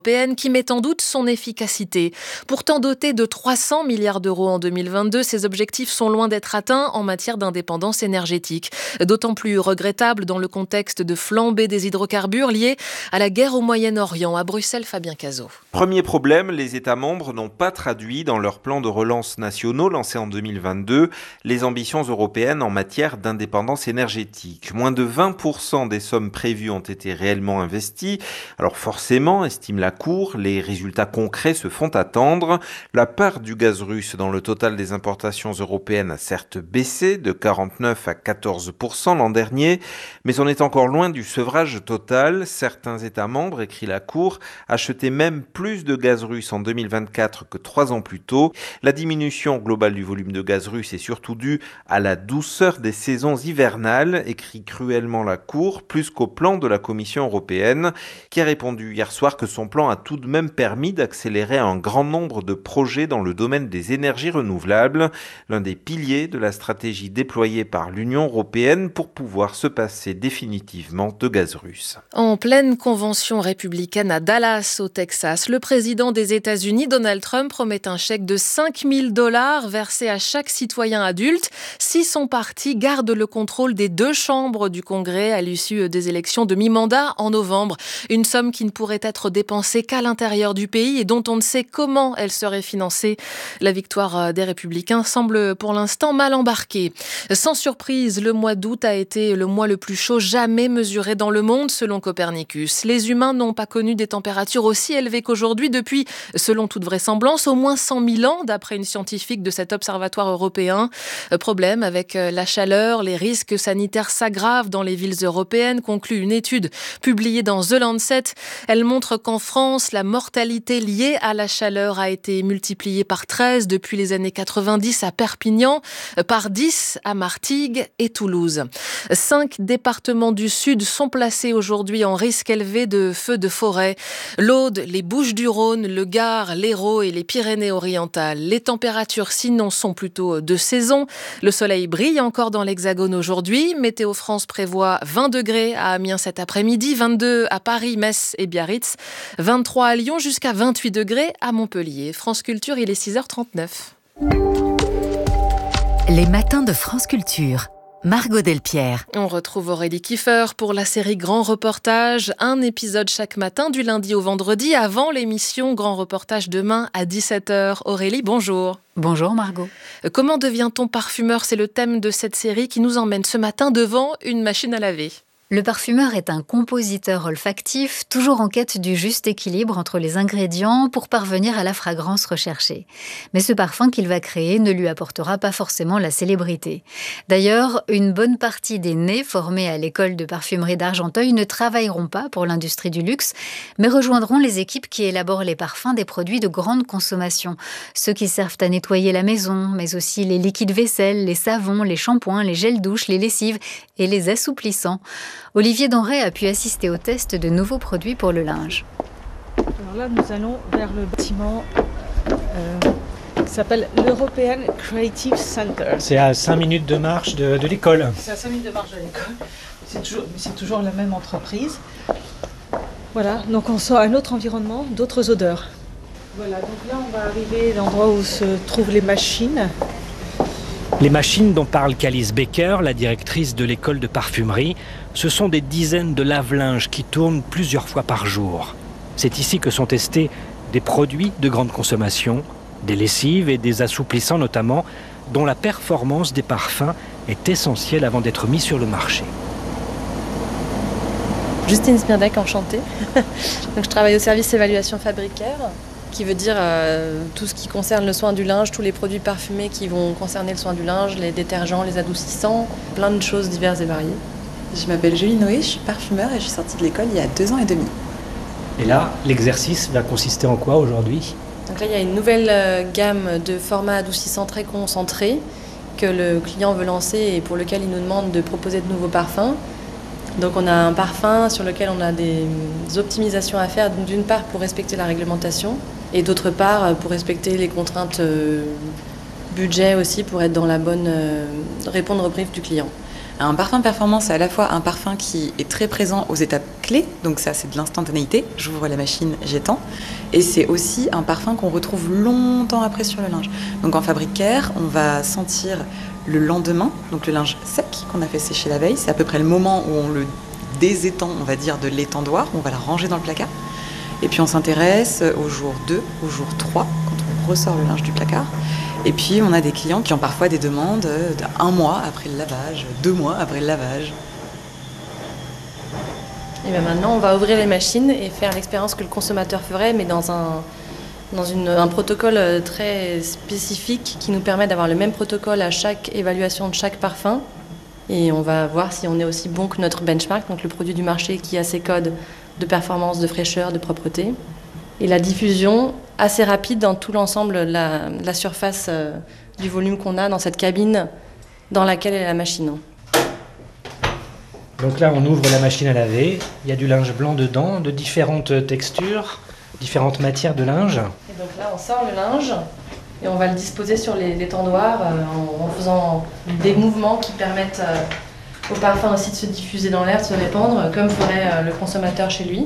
européenne qui met en doute son efficacité. Pourtant doté de 300 milliards d'euros en 2022, ces objectifs sont loin d'être atteints en matière d'indépendance énergétique. D'autant plus regrettable dans le contexte de flambée des hydrocarbures liés à la guerre au Moyen-Orient. À Bruxelles, Fabien Cazot. Premier problème, les États membres n'ont pas traduit dans leurs plans de relance nationaux lancés en 2022 les ambitions européennes en matière d'indépendance énergétique. Moins de 20% des sommes prévues ont été réellement investies. Alors forcément, estime la Cour, les résultats concrets se font attendre. La part du gaz russe dans le total des importations européennes a certes baissé de 49 à 14% l'an dernier, mais on est encore loin du sevrage total. Certains États membres, écrit la Cour, achetaient même plus de gaz russe en 2024 que 3 ans plus tôt. La diminution globale du volume de gaz russe est surtout due à la douceur des saisons hivernales, écrit cruellement la Cour, plus qu'au plan de la Commission européenne, qui a répondu hier soir que son plan a tout de même permis d'accélérer un grand nombre de projets dans le domaine des énergies renouvelables, l'un des piliers de la stratégie déployée par l'Union européenne pour pouvoir se passer définitivement de gaz russe. En pleine convention républicaine à Dallas, au Texas, le président des États-Unis, Donald Trump, promet un chèque de $5 000 versé à chaque citoyen adulte si son parti garde le contrôle des 2 chambres du Congrès à l'issue des élections de mi-mandat en novembre. Une somme qui ne pourrait être dépensée qu'à l'intérieur du pays et dont on ne sait comment elle serait financée. La victoire des Républicains semble pour l'instant mal embarquée. Sans surprise, le mois d'août a été le mois le plus chaud jamais mesuré dans le monde selon Copernicus. Les humains n'ont pas connu des températures aussi élevées qu'aujourd'hui depuis, selon toute vraisemblance, au moins 100 000 ans d'après une scientifique de cet observatoire européen. Problème avec la chaleur, les risques sanitaires s'aggravent dans les villes européennes, conclut une étude publiée dans The Lancet. Elle montre qu'en France, la mortalité liée à la chaleur a été multipliée par 13 depuis les années 90 à Perpignan, par 10 à Martigues et Toulouse. 5 départements du Sud sont placés aujourd'hui en risque élevé de feux de forêt. L'Aude, les Bouches-du-Rhône, le Gard, l'Hérault et les Pyrénées-Orientales. Les températures sinon sont plutôt de saison. Le soleil brille encore dans l'Hexagone aujourd'hui. Météo France prévoit 20 degrés à Amiens cet après-midi, 22 à Paris, Metz et Biarritz, 23 à Lyon jusqu'à 28 degrés à Montpellier. France Culture, il est 6h39. Les matins de France Culture. Margot Delpierre. On retrouve Aurélie Kiefer pour la série Grand Reportage. Un épisode chaque matin du lundi au vendredi avant l'émission Grand Reportage demain à 17h. Aurélie, bonjour. Bonjour Margot. Comment devient-on parfumeur ? C'est le thème de cette série qui nous emmène ce matin devant une machine à laver. Le parfumeur est un compositeur olfactif, toujours en quête du juste équilibre entre les ingrédients pour parvenir à la fragrance recherchée. Mais ce parfum qu'il va créer ne lui apportera pas forcément la célébrité. D'ailleurs, une bonne partie des nés formés à l'école de parfumerie d'Argenteuil ne travailleront pas pour l'industrie du luxe, mais rejoindront les équipes qui élaborent les parfums des produits de grande consommation. Ceux qui servent à nettoyer la maison, mais aussi les liquides vaisselle, les savons, les shampoings, les gels douche, les lessives et les assouplissants. Olivier Denrey a pu assister au test de nouveaux produits pour le linge. Alors là, nous allons vers le bâtiment qui s'appelle l'European Creative Center. C'est à 5 minutes de marche de l'école. C'est à 5 minutes de marche de l'école. C'est toujours la même entreprise. Voilà, donc on sort à un autre environnement, d'autres odeurs. Voilà, donc là, on va arriver à l'endroit où se trouvent les machines. Les machines dont parle Calice Baker, la directrice de l'école de parfumerie, ce sont des dizaines de lave-linges qui tournent plusieurs fois par jour. C'est ici que sont testés des produits de grande consommation, des lessives et des assouplissants notamment, dont la performance des parfums est essentielle avant d'être mis sur le marché. Justine Smirdek, enchantée. Donc, je travaille au service évaluation fabricaire, qui veut dire tout ce qui concerne le soin du linge, tous les produits parfumés qui vont concerner le soin du linge, les détergents, les adoucissants, plein de choses diverses et variées. Je m'appelle Julie Noé, je suis parfumeur et je suis sortie de l'école il y a 2 ans et demi. Et là, l'exercice va consister en quoi aujourd'hui ? Donc là, il y a une nouvelle gamme de formats adoucissants très concentrés que le client veut lancer et pour lequel il nous demande de proposer de nouveaux parfums. Donc on a un parfum sur lequel on a des optimisations à faire, d'une part pour respecter la réglementation et d'autre part pour respecter les contraintes budget aussi, pour être dans la bonne répondre aux briefs du client. Un parfum performant, c'est à la fois un parfum qui est très présent aux étapes clés, donc ça c'est de l'instantanéité, j'ouvre la machine, j'étends, et c'est aussi un parfum qu'on retrouve longtemps après sur le linge. Donc en fabrique care, on va sentir le lendemain, donc le linge sec qu'on a fait sécher la veille, c'est à peu près le moment où on le désétend, on va dire, de l'étendoir, on va la ranger dans le placard, et puis on s'intéresse au jour 2, au jour 3, quand on ressort le linge du placard. Et puis, on a des clients qui ont parfois des demandes d'1 mois après le lavage, 2 mois après le lavage. Et bien maintenant, on va ouvrir les machines et faire l'expérience que le consommateur ferait, mais dans un protocole très spécifique qui nous permet d'avoir le même protocole à chaque évaluation de chaque parfum. Et on va voir si on est aussi bon que notre benchmark, donc le produit du marché qui a ses codes de performance, de fraîcheur, de propreté. Et la diffusion assez rapide dans tout l'ensemble, la surface du volume qu'on a dans cette cabine dans laquelle est la machine. Donc là, on ouvre la machine à laver. Il y a du linge blanc dedans, de différentes textures, différentes matières de linge. Et donc là, on sort le linge et on va le disposer sur l'étendoir en faisant des mouvements qui permettent au parfum aussi de se diffuser dans l'air, de se répandre, comme ferait le consommateur chez lui.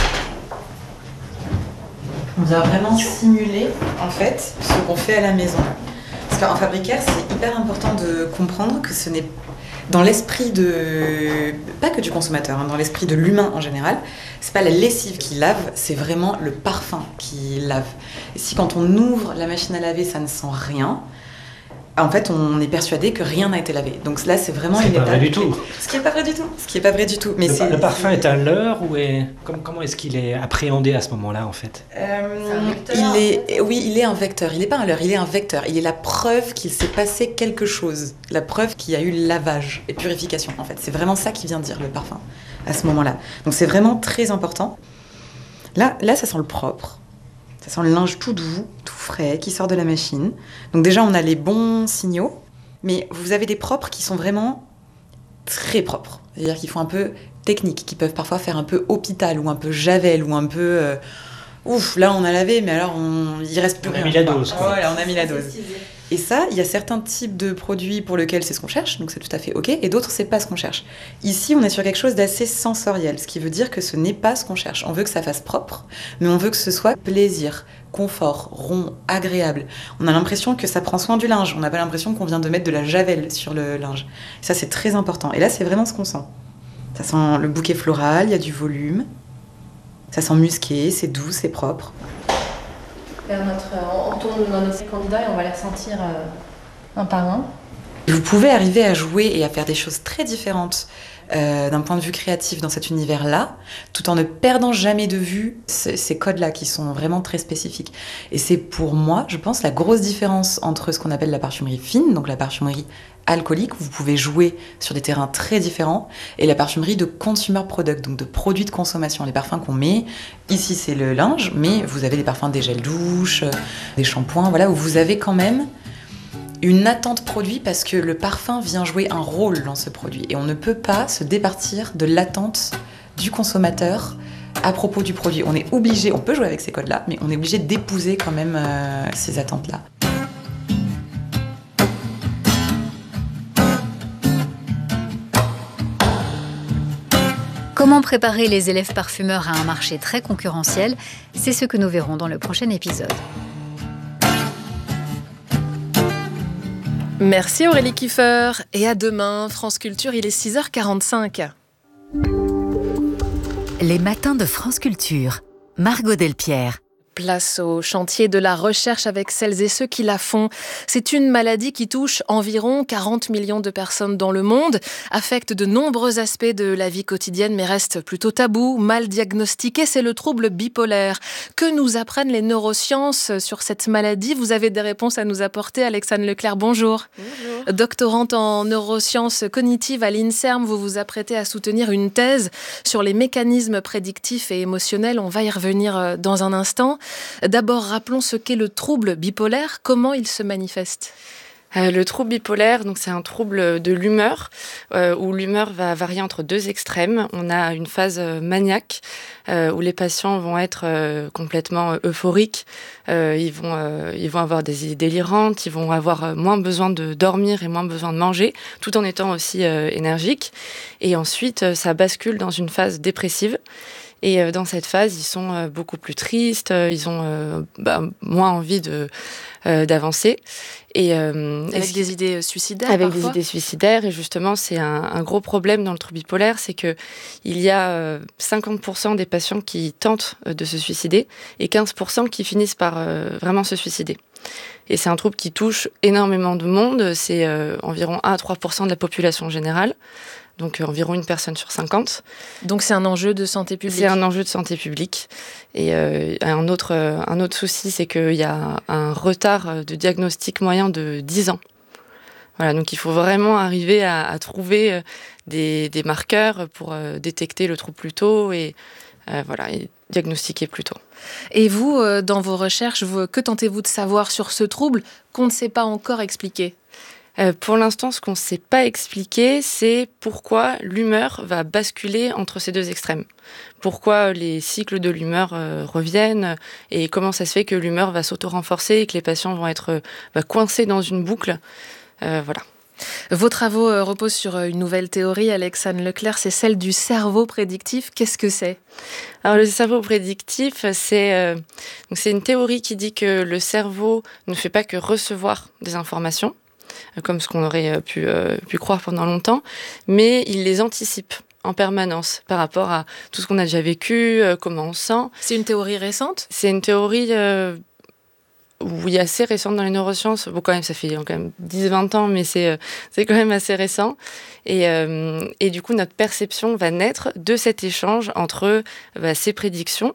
On vient vraiment simuler, en fait, ce qu'on fait à la maison. Parce qu'en fabrique care, c'est hyper important de comprendre que ce n'est dans l'esprit de... pas que du consommateur, dans l'esprit de l'humain en général, c'est pas la lessive qui lave, c'est vraiment le parfum qui lave. Et si quand on ouvre la machine à laver, ça ne sent rien, en fait, on est persuadé que rien n'a été lavé. Donc là, c'est vraiment une étape. Ce qui n'est pas vrai du tout. Ce qui n'est pas vrai du tout. Mais le parfum est un leurre ou comment est-ce qu'il est appréhendé à ce moment-là, en fait ? Il est un vecteur. Il n'est pas un leurre, il est un vecteur. Il est la preuve qu'il s'est passé quelque chose. La preuve qu'il y a eu lavage et purification, en fait. C'est vraiment ça qui vient dire le parfum à ce moment-là. Donc c'est vraiment très important. Là, ça sent le propre. Ça sent le linge tout doux, tout frais, qui sort de la machine. Donc déjà, on a les bons signaux, mais vous avez des propres qui sont vraiment très propres. C'est-à-dire qu'ils font un peu technique, qui peuvent parfois faire un peu hôpital, ou un peu javel, ou un peu... ouf, là on a lavé, mais alors il reste plus rien. On a mis la dose. Voilà, on a mis la dose. Et ça, il y a certains types de produits pour lesquels c'est ce qu'on cherche, donc c'est tout à fait ok, et d'autres, c'est pas ce qu'on cherche. Ici, on est sur quelque chose d'assez sensoriel, ce qui veut dire que ce n'est pas ce qu'on cherche. On veut que ça fasse propre, mais on veut que ce soit plaisir, confort, rond, agréable. On a l'impression que ça prend soin du linge, on n'a pas l'impression qu'on vient de mettre de la javel sur le linge. Et ça, c'est très important. Et là, c'est vraiment ce qu'on sent. Ça sent le bouquet floral, il y a du volume, ça sent musqué, c'est doux, c'est propre. On tourne dans notre candidat et on va les ressentir un par un. Vous pouvez arriver à jouer et à faire des choses très différentes d'un point de vue créatif dans cet univers-là, tout en ne perdant jamais de vue ces codes-là qui sont vraiment très spécifiques. Et c'est pour moi, je pense, la grosse différence entre ce qu'on appelle la parfumerie fine, donc la parfumerie alcoolique, où vous pouvez jouer sur des terrains très différents, et la parfumerie de consumer product, donc de produits de consommation, les parfums qu'on met. Ici, c'est le linge, mais vous avez des parfums, des gels douche, des shampoings, voilà, où vous avez quand même une attente produit parce que le parfum vient jouer un rôle dans ce produit. Et on ne peut pas se départir de l'attente du consommateur à propos du produit. On est obligé, on peut jouer avec ces codes-là, mais on est obligé d'épouser quand même ces attentes-là. Comment préparer les élèves parfumeurs à un marché très concurrentiel ? C'est ce que nous verrons dans le prochain épisode. Merci Aurélie Kiefer et à demain. France Culture, il est 6h45. Les matins de France Culture. Margot Delpierre. Place au chantier de la recherche avec celles et ceux qui la font. C'est une maladie qui touche environ 40 millions de personnes dans le monde, affecte de nombreux aspects de la vie quotidienne mais reste plutôt tabou, mal diagnostiqué. C'est le trouble bipolaire. Que nous apprennent les neurosciences sur cette maladie ? Vous avez des réponses à nous apporter. Alexandre Leclerc, bonjour. Bonjour. Doctorante en neurosciences cognitives à l'INSERM, vous vous apprêtez à soutenir une thèse sur les mécanismes prédictifs et émotionnels. On va y revenir dans un instant. D'abord, rappelons ce qu'est le trouble bipolaire. Comment il se manifeste ? Le trouble bipolaire, donc c'est un trouble de l'humeur, où l'humeur va varier entre deux extrêmes. On a une phase maniaque, où les patients vont être complètement euphoriques, ils vont avoir des idées délirantes, ils vont avoir moins besoin de dormir et moins besoin de manger, tout en étant aussi énergiques. Et ensuite, ça bascule dans une phase dépressive. Et dans cette phase, ils sont beaucoup plus tristes, ils ont moins envie d'avancer. Avec des idées suicidaires Avec parfois. des idées suicidaires. Et justement, c'est un gros problème dans le trouble bipolaire, c'est qu'il y a 50% des patients qui tentent de se suicider et 15% qui finissent par vraiment se suicider. Et c'est un trouble qui touche énormément de monde, c'est environ 1 à 3% de la population générale. Donc environ une personne sur 50. Donc c'est un enjeu de santé publique. C'est un enjeu de santé publique. Et un autre souci, c'est qu'il y a un retard de diagnostic moyen de 10 ans. Voilà, donc il faut vraiment arriver à trouver des marqueurs pour détecter le trouble plus tôt et diagnostiquer plus tôt. Et vous, dans vos recherches, que tentez-vous de savoir sur ce trouble qu'on ne sait pas encore expliquer ? Pour l'instant, ce qu'on ne sait pas expliquer, c'est pourquoi l'humeur va basculer entre ces deux extrêmes. Pourquoi les cycles de l'humeur reviennent et comment ça se fait que l'humeur va s'auto-renforcer et que les patients vont être coincés dans une boucle. Voilà. Vos travaux reposent sur une nouvelle théorie, Alexandre Leclerc, c'est celle du cerveau prédictif. Qu'est-ce que c'est ? Alors le cerveau prédictif, c'est une théorie qui dit que le cerveau ne fait pas que recevoir des informations, comme ce qu'on aurait pu croire pendant longtemps, mais il les anticipe en permanence par rapport à tout ce qu'on a déjà vécu, comment on se sent. C'est une théorie récente ? C'est une théorie oui, assez récente dans les neurosciences. Bon, quand même, ça fait quand même 10-20 ans, mais c'est quand même assez récent. Et du coup, notre perception va naître de cet échange entre ces prédictions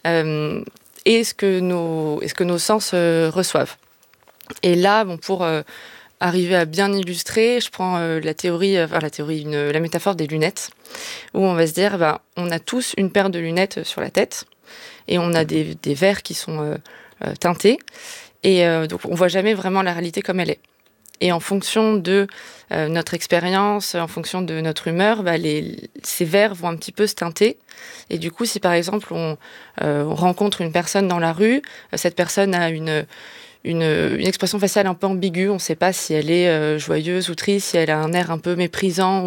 et ce que nos sens reçoivent. Et là, pour arriver à bien illustrer, je prends la métaphore des lunettes, où on va se dire, on a tous une paire de lunettes sur la tête, et on a des verres qui sont teintés, et donc on voit jamais vraiment la réalité comme elle est. Et en fonction de notre expérience, en fonction de notre humeur, ces verres vont un petit peu se teinter. Et du coup, si par exemple on rencontre une personne dans la rue, cette personne a une expression faciale un peu ambiguë, on ne sait pas si elle est joyeuse ou triste, si elle a un air un peu méprisant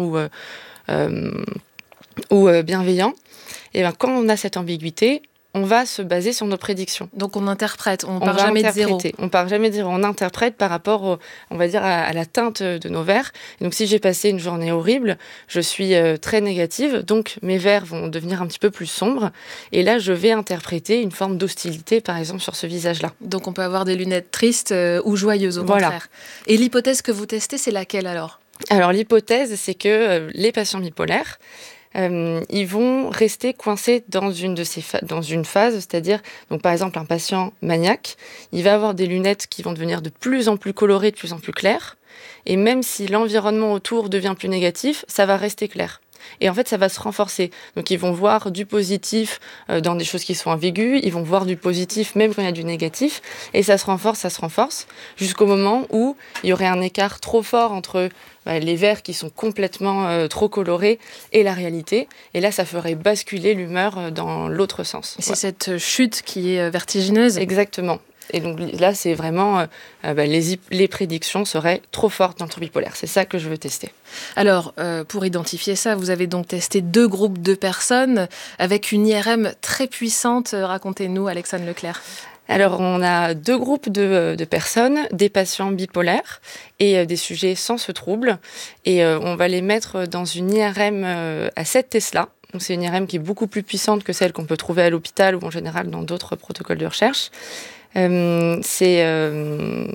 ou bienveillant. Et quand on a cette ambiguïté, on va se baser sur nos prédictions. Donc on interprète, on part jamais de zéro. On part jamais de zéro, on interprète par rapport, on va dire, à la teinte de nos verres. Et donc si j'ai passé une journée horrible, je suis très négative, donc mes verres vont devenir un petit peu plus sombres. Et là, je vais interpréter une forme d'hostilité, par exemple, sur ce visage-là. Donc on peut avoir des lunettes tristes ou joyeuses, au contraire. Et l'hypothèse que vous testez, c'est laquelle alors ? Alors l'hypothèse, c'est que les patients bipolaires, ils vont rester coincés dans une phase, c'est-à-dire, donc par exemple un patient maniaque, il va avoir des lunettes qui vont devenir de plus en plus colorées, de plus en plus claires, et même si l'environnement autour devient plus négatif, ça va rester clair. Et en fait, ça va se renforcer. Donc, ils vont voir du positif dans des choses qui sont ambiguës. Ils vont voir du positif même quand il y a du négatif. Et ça se renforce, jusqu'au moment où il y aurait un écart trop fort entre les verres qui sont complètement trop colorés et la réalité. Et là, ça ferait basculer l'humeur dans l'autre sens. Et c'est cette chute qui est vertigineuse. Exactement. Et donc là, c'est vraiment les prédictions seraient trop fortes dans le trouble bipolaire. C'est ça que je veux tester. Alors, pour identifier ça, vous avez donc testé 2 groupes de personnes avec une IRM très puissante. Racontez-nous, Alexandre Leclerc. Alors, on a 2 groupes de personnes, des patients bipolaires et des sujets sans ce trouble. Et on va les mettre dans une IRM à 7 Tesla. Donc, c'est une IRM qui est beaucoup plus puissante que celle qu'on peut trouver à l'hôpital ou en général dans d'autres protocoles de recherche. C'est une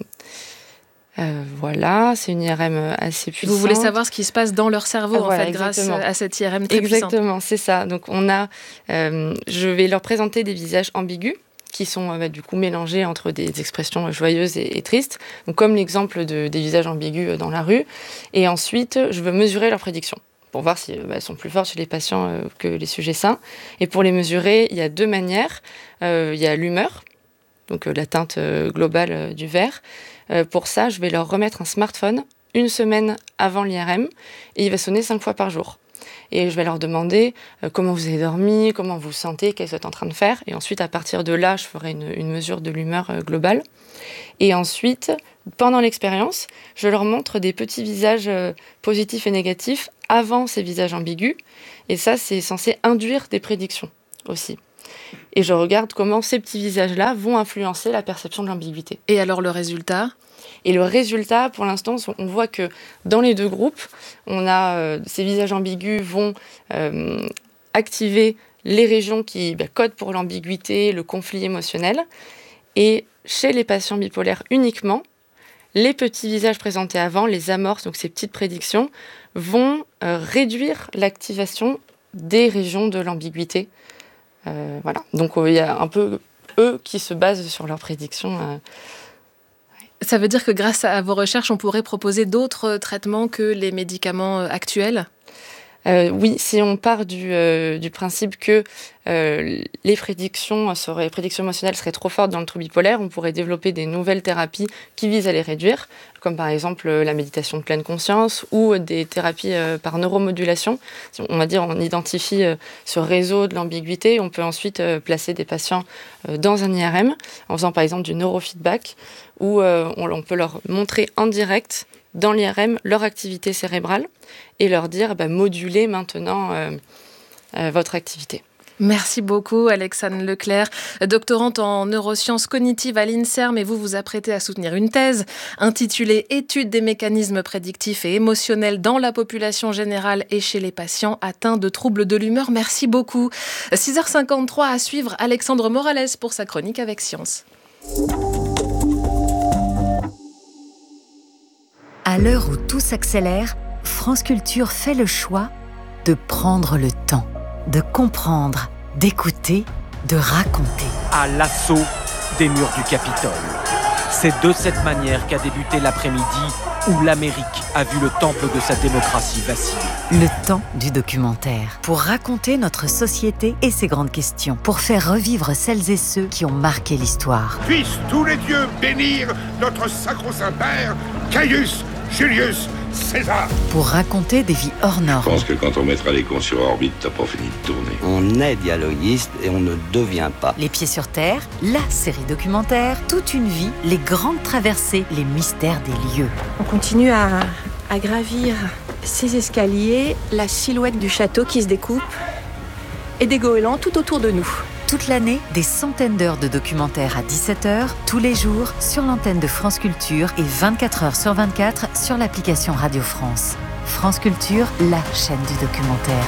IRM assez puissante. Vous voulez savoir ce qui se passe dans leur cerveau, en fait, grâce à cette IRM très puissante. Exactement, c'est ça. Donc, je vais leur présenter des visages ambigus qui sont du coup mélangés entre des expressions joyeuses et tristes, donc comme l'exemple des visages ambigus dans la rue. Et ensuite, je veux mesurer leurs prédictions pour voir si elles sont plus fortes chez les patients que les sujets sains. Et pour les mesurer, il y a 2 manières. Il y a l'humeur. donc la teinte globale du verre. Pour ça, je vais leur remettre un smartphone une semaine avant l'IRM et il va sonner 5 fois par jour. Et je vais leur demander comment vous avez dormi, comment vous vous sentez, qu'est-ce que vous êtes en train de faire. Et ensuite, à partir de là, je ferai une mesure de l'humeur globale. Et ensuite, pendant l'expérience, je leur montre des petits visages positifs et négatifs avant ces visages ambigus. Et ça, c'est censé induire des prédictions aussi. Et je regarde comment ces petits visages-là vont influencer la perception de l'ambiguïté. Et alors le résultat ? Et le résultat, pour l'instant, on voit que dans les deux groupes, on a ces visages ambigus vont activer les régions qui codent pour l'ambiguïté, le conflit émotionnel. Et chez les patients bipolaires uniquement, les petits visages présentés avant, les amorces, donc ces petites prédictions, vont réduire l'activation des régions de l'ambiguïté. Voilà. Donc il y a un peu eux qui se basent sur leurs prédictions. Ça veut dire que grâce à vos recherches, on pourrait proposer d'autres traitements que les médicaments actuels ? Oui, si on part du principe que les prédictions émotionnelles seraient trop fortes dans le trouble bipolaire, on pourrait développer des nouvelles thérapies qui visent à les réduire, comme par exemple la méditation de pleine conscience ou des thérapies par neuromodulation. On va dire, on identifie ce réseau de l'ambiguïté, on peut ensuite placer des patients dans un IRM en faisant par exemple du neurofeedback où on peut leur montrer en direct dans l'IRM leur activité cérébrale et leur dire modulez maintenant votre activité. Merci beaucoup Alexandre Leclerc, doctorante en neurosciences cognitives à l'INSERM, et vous vous apprêtez à soutenir une thèse intitulée « Étude des mécanismes prédictifs et émotionnels dans la population générale et chez les patients atteints de troubles de l'humeur ». Merci beaucoup. 6h53 à suivre Alexandre Morales pour sa chronique avec Science. À l'heure où tout s'accélère, France Culture fait le choix de prendre le temps, de comprendre, d'écouter, de raconter. À l'assaut des murs du Capitole. C'est de cette manière qu'a débuté l'après-midi où l'Amérique a vu le temple de sa démocratie vaciller. Le temps du documentaire. Pour raconter notre société et ses grandes questions. Pour faire revivre celles et ceux qui ont marqué l'histoire. Puissent tous les dieux bénir notre sacro-saint père, Caius Julius César. Pour raconter des vies hors normes. Je pense que quand on mettra les cons sur orbite, t'as pas fini de tourner. On est dialoguiste et on ne devient pas. Les pieds sur terre, la série documentaire, toute une vie, les grandes traversées, les mystères des lieux. On continue à gravir ces escaliers, la silhouette du château qui se découpe et des goélands tout autour de nous. Toute l'année, des centaines d'heures de documentaires à 17h, tous les jours, sur l'antenne de France Culture et 24h/24 sur l'application Radio France. France Culture, la chaîne du documentaire.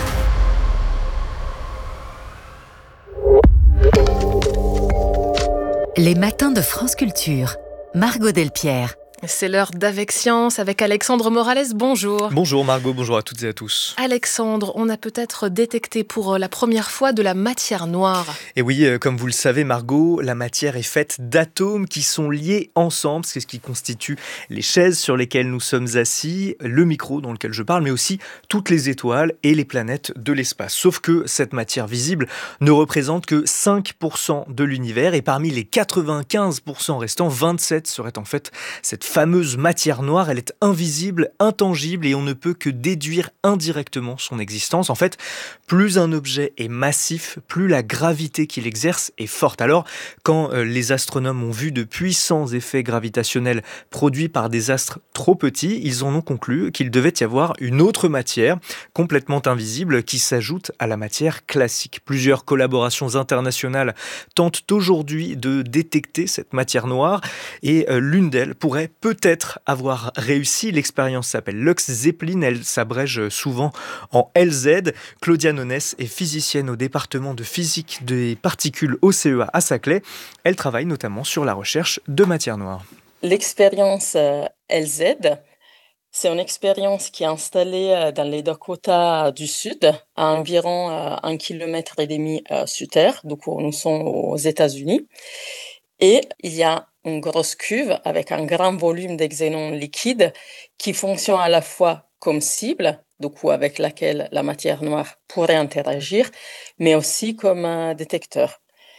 Les matins de France Culture. Margot Delpierre. C'est l'heure d'Avec Science avec Alexandre Morales. Bonjour. Bonjour Margot, bonjour à toutes et à tous. Alexandre, on a peut-être détecté pour la première fois de la matière noire. Et oui, comme vous le savez Margot, la matière est faite d'atomes qui sont liés ensemble. C'est ce qui constitue les chaises sur lesquelles nous sommes assis, le micro dans lequel je parle, mais aussi toutes les étoiles et les planètes de l'espace. Sauf que cette matière visible ne représente que 5% de l'univers et parmi les 95% restants, 27 seraient en fait cette fameuse matière noire. Elle est invisible, intangible et on ne peut que déduire indirectement son existence. En fait, plus un objet est massif, plus la gravité qu'il exerce est forte. Alors, quand les astronomes ont vu de puissants effets gravitationnels produits par des astres trop petits, ils en ont conclu qu'il devait y avoir une autre matière complètement invisible qui s'ajoute à la matière classique. Plusieurs collaborations internationales tentent aujourd'hui de détecter cette matière noire et l'une d'elles pourrait peut-être avoir réussi. L'expérience s'appelle Lux Zeppelin, elle s'abrège souvent en LZ. Claudia Nones est physicienne au département de physique des particules au CEA à Saclay. Elle travaille notamment sur la recherche de matière noire. L'expérience LZ, c'est une expérience qui est installée dans les Dakota du Sud, à environ 1,5 km sous terre, donc nous sommes aux États-Unis. Et il y a une grosse cuve avec un grand volume de xénon liquide qui fonctionne à la fois comme cible, donc avec laquelle la matière noire pourrait interagir, mais aussi comme un détecteur.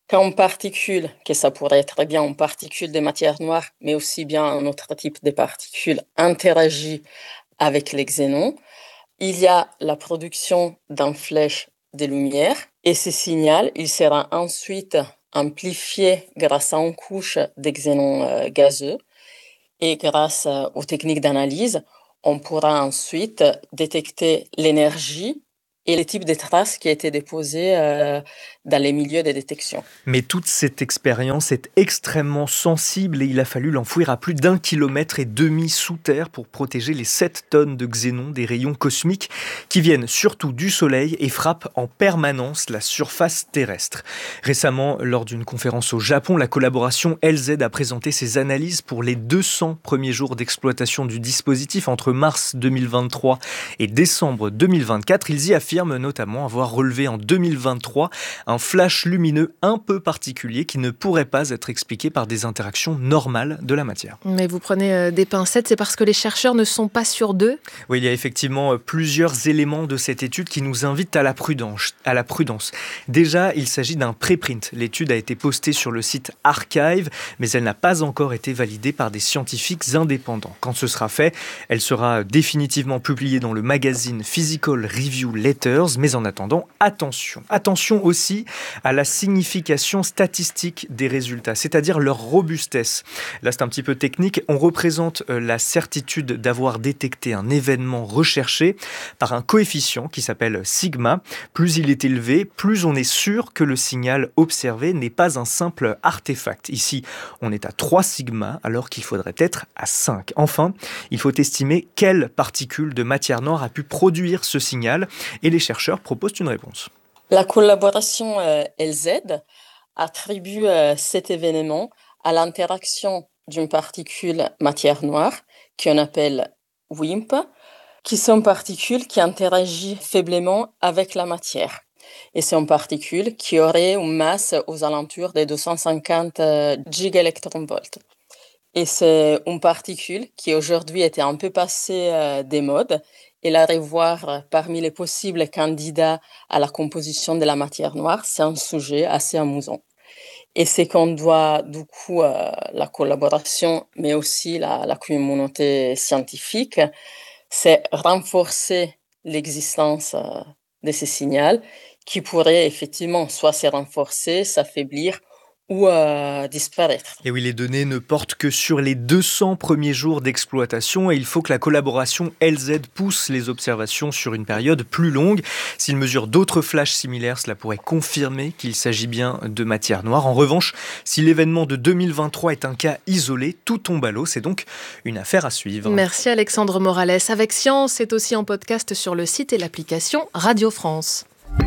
Quand particules, que ça pourrait être bien en particules de matière noire, mais aussi bien un autre type de particules, interagit avec les xénons, il y a la production d'un flèche de lumière et ce signal, il sera ensuite amplifié grâce à une couche de xénons gazeux et grâce aux techniques d'analyse, on pourra ensuite détecter l'énergie et les types de traces qui étaient déposées dans les milieux de détection. Mais toute cette expérience est extrêmement sensible et il a fallu l'enfouir à plus d'1,5 km sous terre pour protéger les 7 tonnes de xénon des rayons cosmiques qui viennent surtout du Soleil et frappent en permanence la surface terrestre. Récemment, lors d'une conférence au Japon, la collaboration LZ a présenté ses analyses pour les 200 premiers jours d'exploitation du dispositif entre mars 2023 et décembre 2024. Ils y affirment notamment avoir relevé en 2023 un flash lumineux un peu particulier qui ne pourrait pas être expliqué par des interactions normales de la matière. Mais vous prenez des pincettes, c'est parce que les chercheurs ne sont pas sûrs d'eux ? Oui, il y a effectivement plusieurs éléments de cette étude qui nous invitent à la prudence. Déjà, il s'agit d'un préprint. L'étude a été postée sur le site Archive, mais elle n'a pas encore été validée par des scientifiques indépendants. Quand ce sera fait, elle sera définitivement publiée dans le magazine Physical Review Letters. Mais en attendant, attention aussi à la signification statistique des résultats, c'est-à-dire leur robustesse. Là, c'est un petit peu technique. On représente la certitude d'avoir détecté un événement recherché par un coefficient qui s'appelle sigma. Plus il est élevé, plus on est sûr que le signal observé n'est pas un simple artefact. Ici, on est à 3 sigma, alors qu'il faudrait être à 5. Enfin, il faut estimer quelle particule de matière noire a pu produire ce signal. Et les chercheurs proposent une réponse. La collaboration LZ attribue cet événement à l'interaction d'une particule matière noire qu'on appelle WIMP, qui sont particules qui interagissent faiblement avec la matière. Et c'est une particule qui aurait une masse aux alentours de 250 gigaelectronvolts. Et c'est une particule qui aujourd'hui était un peu passée des modes et la revoir parmi les possibles candidats à la composition de la matière noire, c'est un sujet assez amusant. Et c'est qu'on doit, du coup, la collaboration, mais aussi la communauté scientifique, c'est renforcer l'existence de ces signaux qui pourraient effectivement soit se renforcer, s'affaiblir, ou disparaître. Et oui, les données ne portent que sur les 200 premiers jours d'exploitation et il faut que la collaboration LZ pousse les observations sur une période plus longue. S'il mesure d'autres flashs similaires, cela pourrait confirmer qu'il s'agit bien de matière noire. En revanche, si l'événement de 2023 est un cas isolé, tout tombe à l'eau. C'est donc une affaire à suivre. Merci Alexandre Morales. Avec Science, c'est aussi en podcast sur le site et l'application Radio France.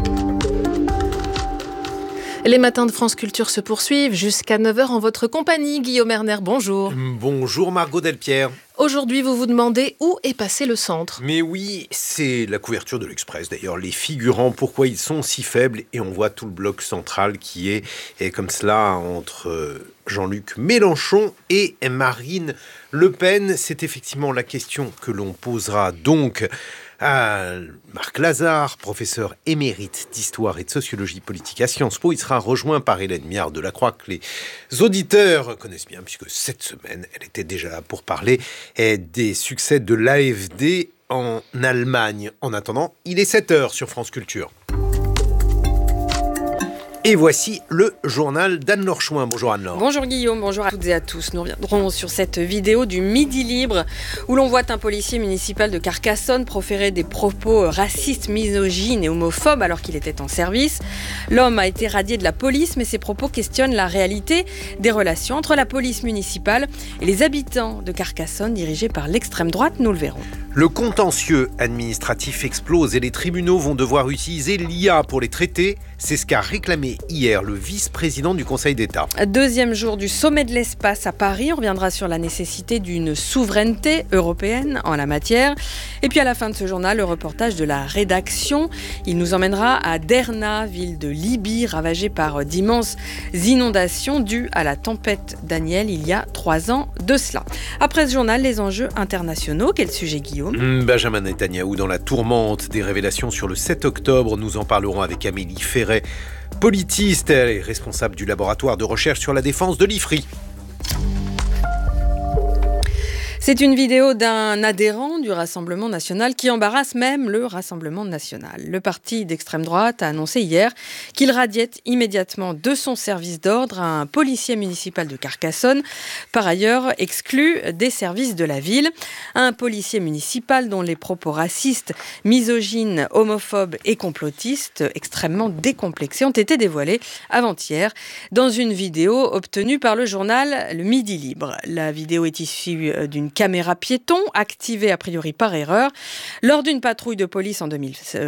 Les matins de France Culture se poursuivent jusqu'à 9h en votre compagnie. Guillaume Erner, bonjour. Bonjour Margot Delpierre. Aujourd'hui, vous vous demandez où est passé le centre. Mais oui, c'est la couverture de l'Express. D'ailleurs, les figurants, pourquoi ils sont si faibles. Et on voit tout le bloc central qui est comme cela entre Jean-Luc Mélenchon et Marine Le Pen. C'est effectivement la question que l'on posera donc à Marc Lazare, professeur émérite d'histoire et de sociologie politique à Sciences Po. Il sera rejoint par Hélène Miard de Lacroix, que les auditeurs connaissent bien, puisque cette semaine, elle était déjà là pour parler des succès de l'AfD en Allemagne. En attendant, il est 7h sur France Culture. Et voici le journal d'Anne-Laure Chouin. Bonjour Anne-Laure. Bonjour Guillaume, bonjour à toutes et à tous. Nous reviendrons sur cette vidéo du Midi Libre où l'on voit un policier municipal de Carcassonne proférer des propos racistes, misogynes et homophobes alors qu'il était en service. L'homme a été radié de la police, mais ses propos questionnent la réalité des relations entre la police municipale et les habitants de Carcassonne dirigés par l'extrême droite, nous le verrons. Le contentieux administratif explose et les tribunaux vont devoir utiliser l'IA pour les traiter. C'est ce qu'a réclamé hier le vice-président du Conseil d'État. Deuxième jour du sommet de l'espace à Paris. On reviendra sur la nécessité d'une souveraineté européenne en la matière. Et puis à la fin de ce journal, le reportage de la rédaction. Il nous emmènera à Derna, ville de Libye, ravagée par d'immenses inondations dues à la tempête Daniel il y a 3 ans de cela. Après ce journal, les enjeux internationaux. Quel sujet, Guillaume ? Benjamin Netanyahou dans la tourmente des révélations sur le 7 octobre. Nous en parlerons avec Amélie Ferret politiste. Elle est responsable du laboratoire de recherche sur la défense de l'IFRI. C'est une vidéo d'un adhérent du Rassemblement national qui embarrasse même le Rassemblement national. Le parti d'extrême droite a annoncé hier qu'il radiait immédiatement de son service d'ordre un policier municipal de Carcassonne, par ailleurs exclu des services de la ville. Un policier municipal dont les propos racistes, misogynes, homophobes et complotistes extrêmement décomplexés ont été dévoilés avant-hier dans une vidéo obtenue par le journal Le Midi Libre. La vidéo est issue d'une caméra piéton activée a priori par erreur lors d'une patrouille de police en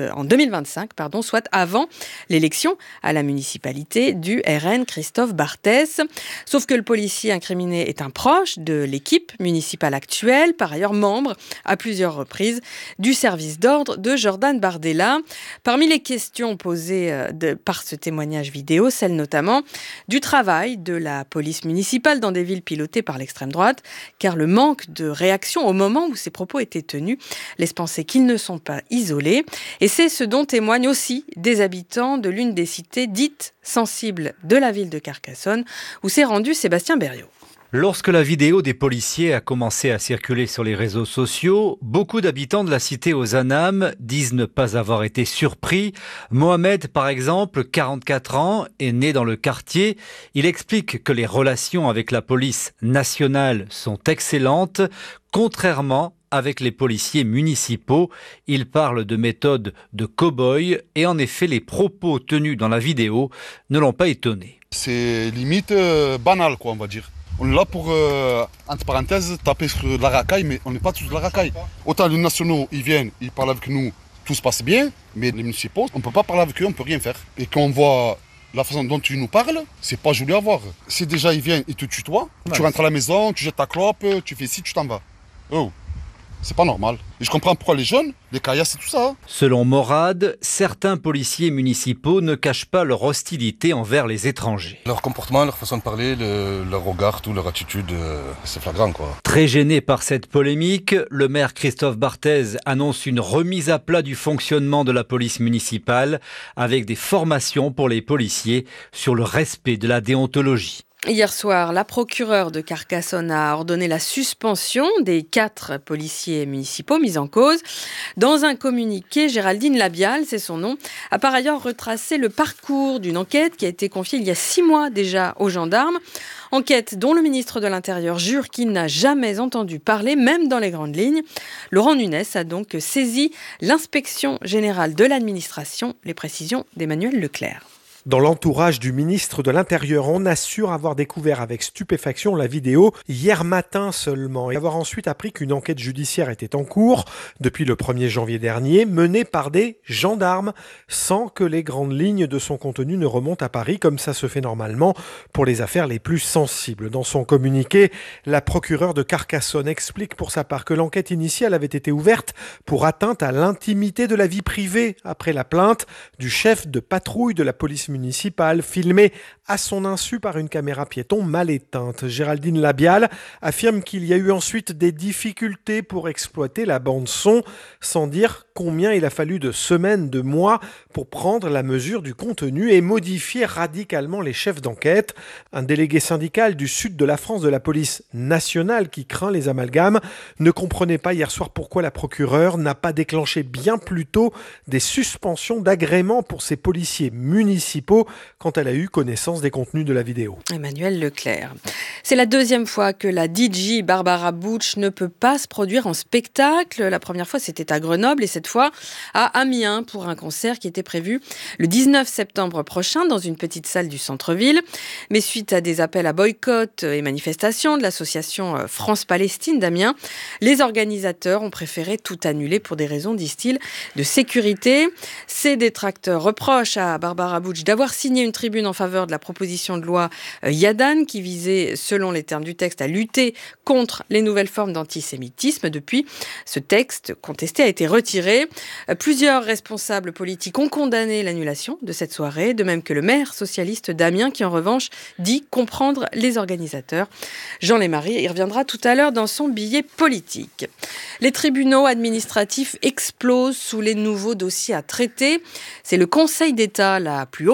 2025, soit avant l'élection à la municipalité du RN Christophe Barthès. Sauf que le policier incriminé est un proche de l'équipe municipale actuelle, par ailleurs membre à plusieurs reprises du service d'ordre de Jordan Bardella. Parmi les questions posées par ce témoignage vidéo, celle notamment du travail de la police municipale dans des villes pilotées par l'extrême droite, car le manque de réaction au moment où ces propos étaient tenus laisse penser qu'ils ne sont pas isolés. Et c'est ce dont témoignent aussi des habitants de l'une des cités dites sensibles de la ville de Carcassonne, où s'est rendu Sébastien Berriot. Lorsque la vidéo des policiers a commencé à circuler sur les réseaux sociaux, beaucoup d'habitants de la cité aux Anames disent ne pas avoir été surpris. Mohamed, par exemple, 44 ans, est né dans le quartier. Il explique que les relations avec la police nationale sont excellentes, contrairement avec les policiers municipaux. Il parle de méthode de cow-boy et en effet, les propos tenus dans la vidéo ne l'ont pas étonné. C'est limite banal, on va dire. On est là pour, entre parenthèses, taper sur la racaille, mais on n'est pas tous de la racaille. Autant les nationaux, ils viennent, ils parlent avec nous, tout se passe bien, mais les municipaux, on ne peut pas parler avec eux, on ne peut rien faire. Et quand on voit la façon dont ils nous parlent, c'est pas joli à voir. Si déjà ils viennent, ils te tutoient, tu rentres à la maison, tu jettes ta clope, tu fais ci, tu t'en vas. Oh, c'est pas normal. Et je comprends pourquoi les jeunes, les caillasses et tout ça. Selon Morad, certains policiers municipaux ne cachent pas leur hostilité envers les étrangers. Leur comportement, leur façon de parler, leur regard, tout, leur attitude, c'est flagrant, quoi. Très gêné par cette polémique, le maire Christophe Barthès annonce une remise à plat du fonctionnement de la police municipale avec des formations pour les policiers sur le respect de la déontologie. Hier soir, la procureure de Carcassonne a ordonné la suspension des 4 policiers municipaux mis en cause. Dans un communiqué, Géraldine Labial, c'est son nom, a par ailleurs retracé le parcours d'une enquête qui a été confiée il y a 6 mois déjà aux gendarmes. Enquête dont le ministre de l'Intérieur jure qu'il n'a jamais entendu parler, même dans les grandes lignes. Laurent Nunez a donc saisi l'inspection générale de l'administration. Les précisions d'Emmanuel Leclerc. Dans l'entourage du ministre de l'Intérieur, on assure avoir découvert avec stupéfaction la vidéo hier matin seulement et avoir ensuite appris qu'une enquête judiciaire était en cours depuis le 1er janvier dernier, menée par des gendarmes, sans que les grandes lignes de son contenu ne remontent à Paris, comme ça se fait normalement pour les affaires les plus sensibles. Dans son communiqué, la procureure de Carcassonne explique pour sa part que l'enquête initiale avait été ouverte pour atteinte à l'intimité de la vie privée après la plainte du chef de patrouille de la police municipale, filmé à son insu par une caméra piéton mal éteinte. Géraldine Labial affirme qu'il y a eu ensuite des difficultés pour exploiter la bande-son, sans dire combien il a fallu de semaines, de mois pour prendre la mesure du contenu et modifier radicalement les chefs d'enquête. Un délégué syndical du sud de la France de la police nationale qui craint les amalgames ne comprenait pas hier soir pourquoi la procureure n'a pas déclenché bien plus tôt des suspensions d'agrément pour ses policiers municipaux quand elle a eu connaissance des contenus de la vidéo. Emmanuel Leclerc. C'est la deuxième fois que la DJ Barbara Bush ne peut pas se produire en spectacle. La première fois, c'était à Grenoble et cette fois à Amiens pour un concert qui était prévu le 19 septembre prochain dans une petite salle du centre-ville. Mais suite à des appels à boycott et manifestations de l'association France-Palestine d'Amiens, les organisateurs ont préféré tout annuler pour des raisons, disent-ils, de sécurité. Ces détracteurs reprochent à Barbara Bush d'avoir signé une tribune en faveur de la proposition de loi Yadan qui visait, selon les termes du texte, à lutter contre les nouvelles formes d'antisémitisme. Depuis, ce texte contesté a été retiré. Plusieurs responsables politiques ont condamné l'annulation de cette soirée, de même que le maire socialiste d'Amiens qui, en revanche, dit comprendre les organisateurs. Jean Lémarie y reviendra tout à l'heure dans son billet politique. Les tribunaux administratifs explosent sous les nouveaux dossiers à traiter. C'est le Conseil d'État, la plus haute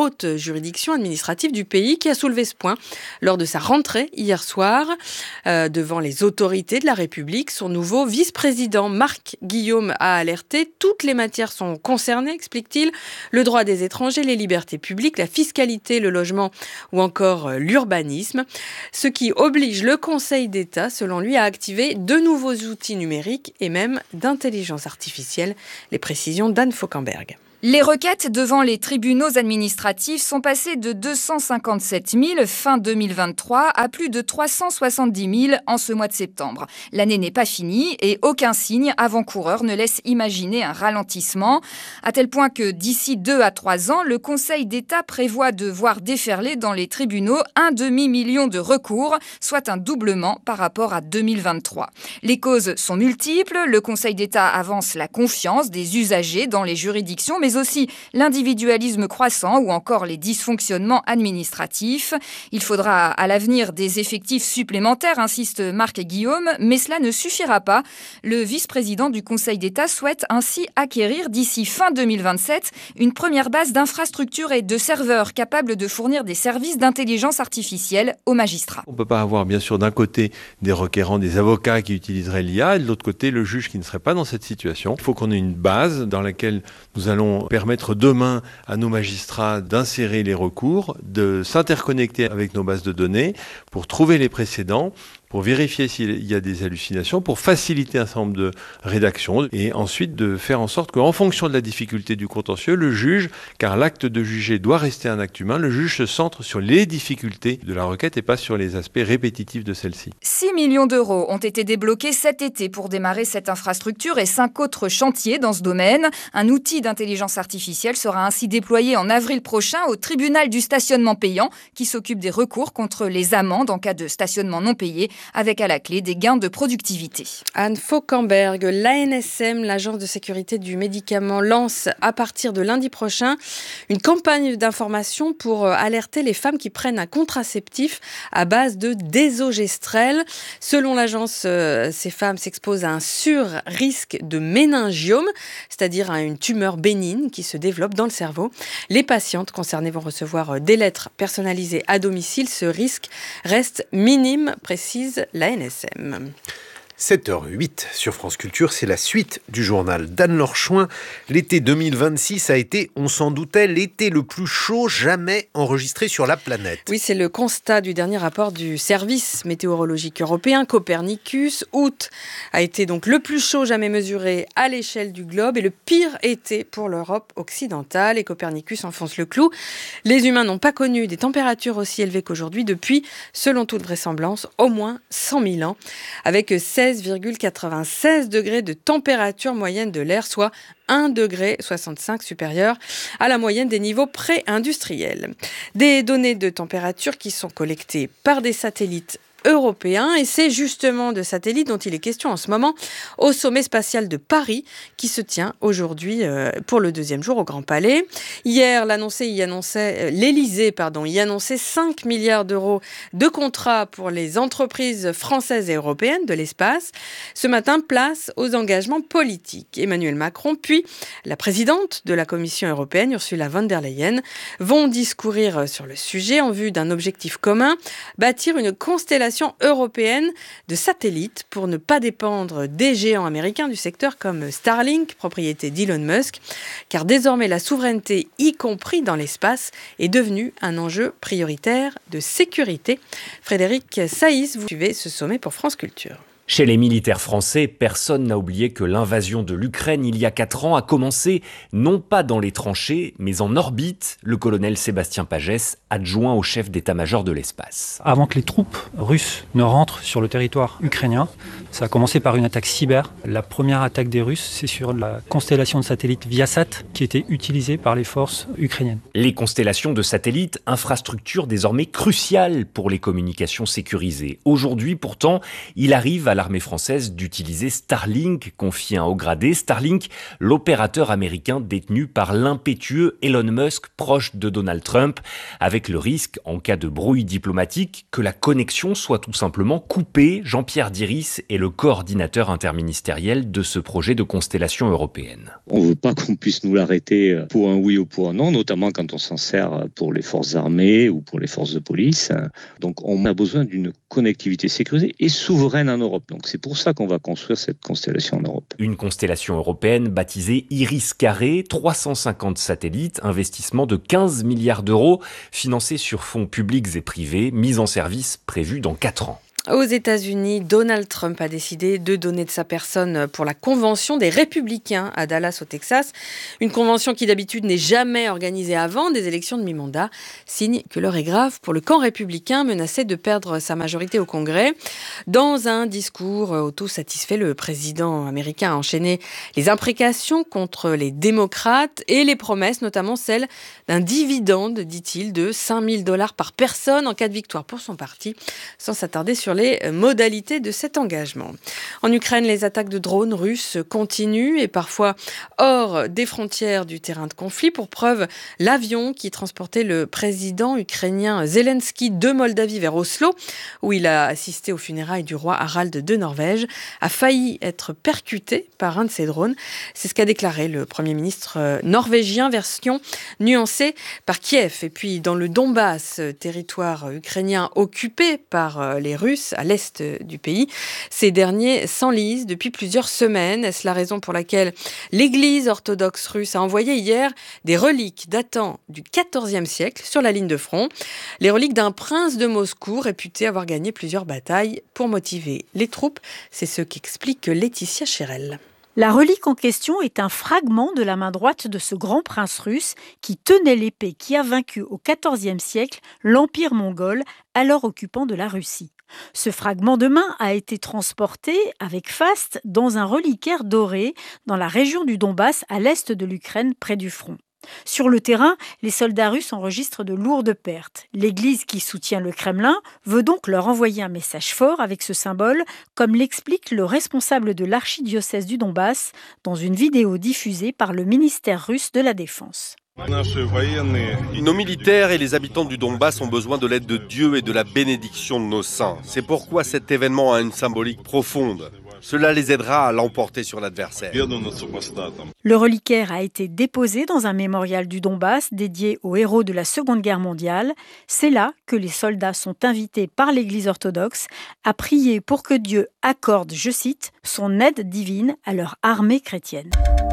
haute juridiction administrative du pays qui a soulevé ce point lors de sa rentrée hier soir devant les autorités de la République. Son nouveau vice-président Marc Guillaume a alerté. Toutes les matières sont concernées, explique-t-il. Le droit des étrangers, les libertés publiques, la fiscalité, le logement ou encore l'urbanisme. Ce qui oblige le Conseil d'État, selon lui, à activer de nouveaux outils numériques et même d'intelligence artificielle. Les précisions d'Anne Fauquemberg. Les requêtes devant les tribunaux administratifs sont passées de 257 000 fin 2023 à plus de 370 000 en ce mois de septembre. L'année n'est pas finie et aucun signe avant-coureur ne laisse imaginer un ralentissement, à tel point que d'ici 2 à 3 ans, le Conseil d'État prévoit de voir déferler dans les tribunaux 1,5 million de recours, soit un doublement par rapport à 2023. Les causes sont multiples. Le Conseil d'État avance la confiance des usagers dans les juridictions, mais aussi l'individualisme croissant ou encore les dysfonctionnements administratifs. Il faudra à l'avenir des effectifs supplémentaires, insiste Marc Guillaume, mais cela ne suffira pas. Le vice-président du Conseil d'État souhaite ainsi acquérir d'ici fin 2027 une première base d'infrastructures et de serveurs capables de fournir des services d'intelligence artificielle aux magistrats. On ne peut pas avoir bien sûr d'un côté des requérants, des avocats qui utiliseraient l'IA et de l'autre côté le juge qui ne serait pas dans cette situation. Il faut qu'on ait une base dans laquelle nous allons permettre demain à nos magistrats d'insérer les recours, de s'interconnecter avec nos bases de données pour trouver les précédents, pour vérifier s'il y a des hallucinations, pour faciliter un certain nombre de rédactions et ensuite de faire en sorte qu'en fonction de la difficulté du contentieux, le juge, car l'acte de juger doit rester un acte humain, le juge se centre sur les difficultés de la requête et pas sur les aspects répétitifs de celle-ci. 6 millions d'euros ont été débloqués cet été pour démarrer cette infrastructure et 5 autres chantiers dans ce domaine. Un outil d'intelligence artificielle sera ainsi déployé en avril prochain au tribunal du stationnement payant qui s'occupe des recours contre les amendes en cas de stationnement non payé, avec à la clé des gains de productivité. Anne Fauquemberg, l'ANSM, l'Agence de sécurité du médicament, lance à partir de lundi prochain une campagne d'information pour alerter les femmes qui prennent un contraceptif à base de désogestrel. Selon l'agence, ces femmes s'exposent à un sur-risque de méningiome, c'est-à-dire à une tumeur bénigne qui se développe dans le cerveau. Les patientes concernées vont recevoir des lettres personnalisées à domicile. Ce risque reste minime, précise l'ANSM. 7h08 sur France Culture, c'est la suite du journal d'Anne-Laure Chouin. L'été 2026 a été, on s'en doutait, l'été le plus chaud jamais enregistré sur la planète. Oui, c'est le constat du dernier rapport du service météorologique européen, Copernicus. Août a été donc le plus chaud jamais mesuré à l'échelle du globe et le pire été pour l'Europe occidentale. Et Copernicus enfonce le clou. Les humains n'ont pas connu des températures aussi élevées qu'aujourd'hui depuis, selon toute vraisemblance, au moins 100 000 ans, avec 16,96 degrés de température moyenne de l'air, soit 1,65 degré supérieur à la moyenne des niveaux pré-industriels. Des données de température qui sont collectées par des satellites européen et c'est justement de satellites dont il est question en ce moment au sommet spatial de Paris qui se tient aujourd'hui pour le 2e jour au Grand Palais. Hier, l'Élysée y annonçait 5 milliards d'euros de contrats pour les entreprises françaises et européennes de l'espace. Ce matin, place aux engagements politiques. Emmanuel Macron puis la présidente de la Commission européenne, Ursula von der Leyen, vont discourir sur le sujet en vue d'un objectif commun, bâtir une constellation européenne de satellites pour ne pas dépendre des géants américains du secteur comme Starlink, propriété d'Elon Musk, car désormais la souveraineté, y compris dans l'espace, est devenue un enjeu prioritaire de sécurité. Frédéric Saïs, vous suivez ce sommet pour France Culture. Chez les militaires français, personne n'a oublié que l'invasion de l'Ukraine il y a 4 ans a commencé non pas dans les tranchées, mais en orbite. Le colonel Sébastien Pagès, adjoint au chef d'état-major de l'espace. Avant que les troupes russes ne rentrent sur le territoire ukrainien, ça a commencé par une attaque cyber. La première attaque des Russes, c'est sur la constellation de satellites Viasat qui était utilisée par les forces ukrainiennes. Les constellations de satellites, infrastructure désormais cruciale pour les communications sécurisées. Aujourd'hui, pourtant, il arrive à à l'armée française d'utiliser Starlink, confie un haut gradé. Starlink, l'opérateur américain détenu par l'impétueux Elon Musk, proche de Donald Trump, avec le risque, en cas de brouille diplomatique, que la connexion soit tout simplement coupée. Jean-Pierre Diris est le coordinateur interministériel de ce projet de constellation européenne. On ne veut pas qu'on puisse nous l'arrêter pour un oui ou pour un non, notamment quand on s'en sert pour les forces armées ou pour les forces de police. Donc on a besoin d'une connectivité sécurisée et souveraine en Europe. Donc c'est pour ça qu'on va construire cette constellation en Europe. Une constellation européenne baptisée Iris-Carré, 350 satellites, investissement de 15 milliards d'euros, financé sur fonds publics et privés, mise en service prévue dans 4 ans. Aux États-Unis, Donald Trump a décidé de donner de sa personne pour la convention des Républicains à Dallas, au Texas. Une convention qui d'habitude n'est jamais organisée avant des élections de mi-mandat. Signe que l'heure est grave pour le camp républicain menacé de perdre sa majorité au Congrès. Dans un discours auto-satisfait, le président américain a enchaîné les imprécations contre les démocrates et les promesses, notamment celle d'un dividende, dit-il, de $5 000 par personne en cas de victoire pour son parti, sans s'attarder sur les modalités de cet engagement. En Ukraine, les attaques de drones russes continuent et parfois hors des frontières du terrain de conflit. Pour preuve, l'avion qui transportait le président ukrainien Zelensky de Moldavie vers Oslo, où il a assisté aux funérailles du roi Harald de Norvège, a failli être percuté par un de ces drones. C'est ce qu'a déclaré le Premier ministre norvégien, version nuancée par Kiev. Et puis dans le Donbass, territoire ukrainien occupé par les Russes, à l'est du pays. Ces derniers s'enlisent depuis plusieurs semaines. Est-ce la raison pour laquelle l'Église orthodoxe russe a envoyé hier des reliques datant du XIVe siècle sur la ligne de front? Les reliques d'un prince de Moscou réputé avoir gagné plusieurs batailles pour motiver les troupes. C'est ce qu'explique Laetitia Chérel. La relique en question est un fragment de la main droite de ce grand prince russe qui tenait l'épée qui a vaincu au XIVe siècle l'Empire mongol, alors occupant de la Russie. Ce fragment de main a été transporté avec faste dans un reliquaire doré dans la région du Donbass à l'est de l'Ukraine près du front. Sur le terrain, les soldats russes enregistrent de lourdes pertes. L'Église qui soutient le Kremlin veut donc leur envoyer un message fort avec ce symbole, comme l'explique le responsable de l'archidiocèse du Donbass dans une vidéo diffusée par le ministère russe de la Défense. Nos militaires et les habitants du Donbass ont besoin de l'aide de Dieu et de la bénédiction de nos saints. C'est pourquoi cet événement a une symbolique profonde. Cela les aidera à l'emporter sur l'adversaire. Le reliquaire a été déposé dans un mémorial du Donbass dédié aux héros de la Seconde Guerre mondiale. C'est là que les soldats sont invités par l'Église orthodoxe à prier pour que Dieu accorde, je cite, son aide divine à leur armée chrétienne.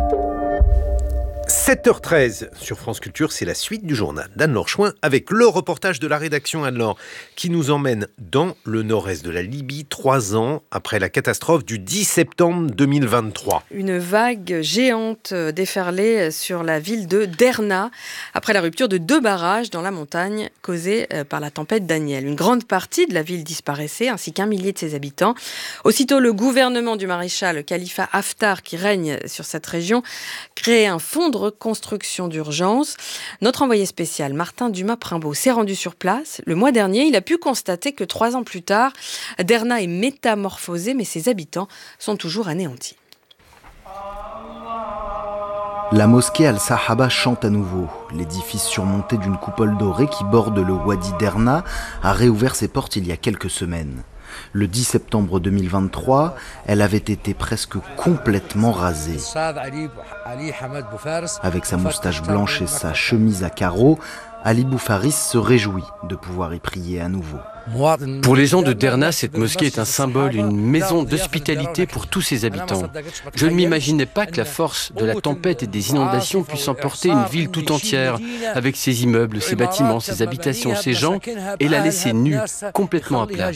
7h13 sur France Culture, c'est la suite du journal d'Anne-Laure Chouin avec le reportage de la rédaction Anne-Laure qui nous emmène dans le nord-est de la Libye 3 ans après la catastrophe du 10 septembre 2023. Une vague géante déferlait sur la ville de Derna après la rupture de 2 barrages dans la montagne causée par la tempête Daniel. Une grande partie de la ville disparaissait ainsi qu'1 millier de ses habitants. Aussitôt, le gouvernement du maréchal Khalifa Haftar qui règne sur cette région créait un fonds de reconstruction d'urgence. Notre envoyé spécial, Martin Dumas-Primbaud, s'est rendu sur place. Le mois dernier, il a pu constater que 3 ans plus tard, Derna est métamorphosée, mais ses habitants sont toujours anéantis. La mosquée Al-Sahaba chante à nouveau. L'édifice surmonté d'une coupole dorée qui borde le Wadi Derna a réouvert ses portes il y a quelques semaines. Le 10 septembre 2023, elle avait été presque complètement rasée. Avec sa moustache blanche et sa chemise à carreaux, Ali Boufaris se réjouit de pouvoir y prier à nouveau. Pour les gens de Derna, cette mosquée est un symbole, une maison d'hospitalité pour tous ses habitants. Je ne m'imaginais pas que la force de la tempête et des inondations puisse emporter une ville tout entière, avec ses immeubles, ses bâtiments, ses habitations, ses gens, et la laisser nue, complètement à plat.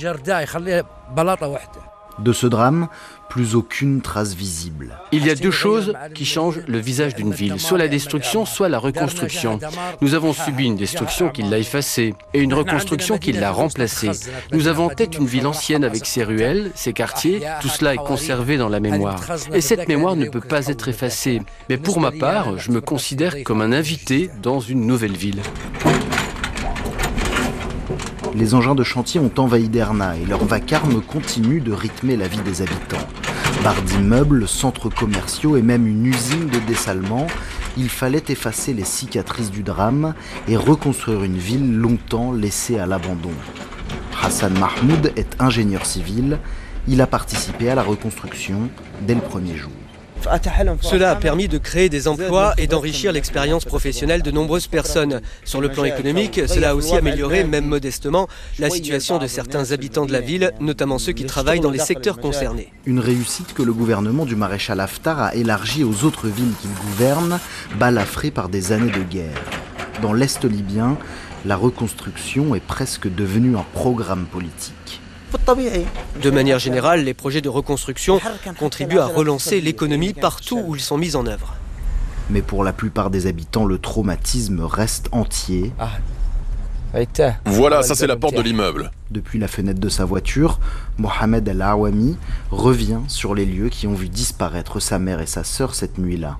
De ce drame, plus aucune trace visible. Il y a 2 choses qui changent le visage d'une ville, soit la destruction, soit la reconstruction. Nous avons subi une destruction qui l'a effacée et une reconstruction qui l'a remplacée. Nous avons en tête une ville ancienne avec ses ruelles, ses quartiers, tout cela est conservé dans la mémoire. Et cette mémoire ne peut pas être effacée. Mais pour ma part, je me considère comme un invité dans une nouvelle ville. Les engins de chantier ont envahi Derna et leur vacarme continue de rythmer la vie des habitants. Barres d'immeubles, centres commerciaux et même une usine de dessalement, il fallait effacer les cicatrices du drame et reconstruire une ville longtemps laissée à l'abandon. Hassan Mahmoud est ingénieur civil. Il a participé à la reconstruction dès le premier jour. Cela a permis de créer des emplois et d'enrichir l'expérience professionnelle de nombreuses personnes. Sur le plan économique, cela a aussi amélioré, même modestement, la situation de certains habitants de la ville, notamment ceux qui travaillent dans les secteurs concernés. Une réussite que le gouvernement du maréchal Haftar a élargie aux autres villes qu'il gouverne, balafrées par des années de guerre. Dans l'Est libyen, la reconstruction est presque devenue un programme politique. De manière générale, les projets de reconstruction contribuent à relancer l'économie partout où ils sont mis en œuvre. Mais pour la plupart des habitants, le traumatisme reste entier. Voilà, ça c'est la porte de l'immeuble. Depuis la fenêtre de sa voiture, Mohamed El Awami revient sur les lieux qui ont vu disparaître sa mère et sa sœur cette nuit-là.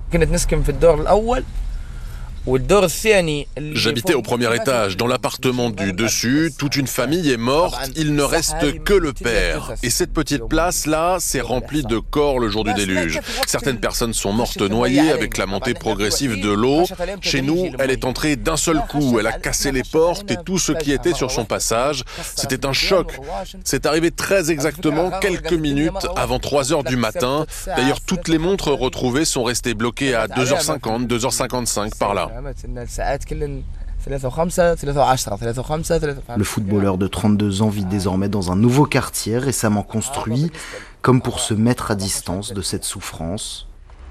J'habitais au premier étage, dans l'appartement du dessus, toute une famille est morte, il ne reste que le père. Et cette petite place-là s'est remplie de corps le jour du déluge. Certaines personnes sont mortes noyées avec la montée progressive de l'eau. Chez nous, elle est entrée d'un seul coup, elle a cassé les portes et tout ce qui était sur son passage. C'était un choc. C'est arrivé très exactement quelques minutes avant 3h du matin. D'ailleurs, toutes les montres retrouvées sont restées bloquées à 2h50, 2h55 par là. Le footballeur de 32 ans vit désormais dans un nouveau quartier récemment construit, comme pour se mettre à distance de cette souffrance.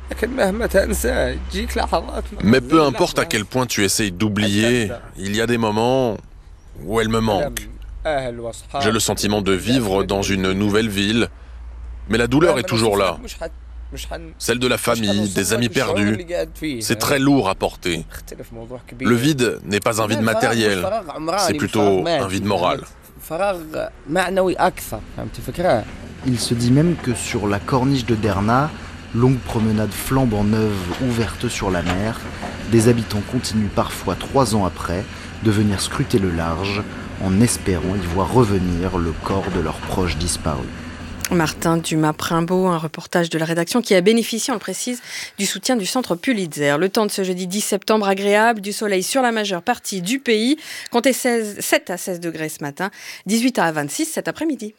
Mais peu importe à quel point tu essayes d'oublier, il y a des moments où elle me manque. J'ai le sentiment de vivre dans une nouvelle ville, mais la douleur est toujours là. Celle de la famille, des amis perdus, c'est très lourd à porter. Le vide n'est pas un vide matériel, c'est plutôt un vide moral. Il se dit même que sur la corniche de Derna, longue promenade flambant neuve ouverte sur la mer, des habitants continuent parfois 3 ans après de venir scruter le large en espérant y voir revenir le corps de leurs proches disparus. Martin Dumas-Primbaud, un reportage de la rédaction qui a bénéficié, on le précise, du soutien du centre Pulitzer. Le temps de ce jeudi 10 septembre agréable, du soleil sur la majeure partie du pays. Comptez 7 à 16 degrés ce matin, 18 à 26 cet après-midi.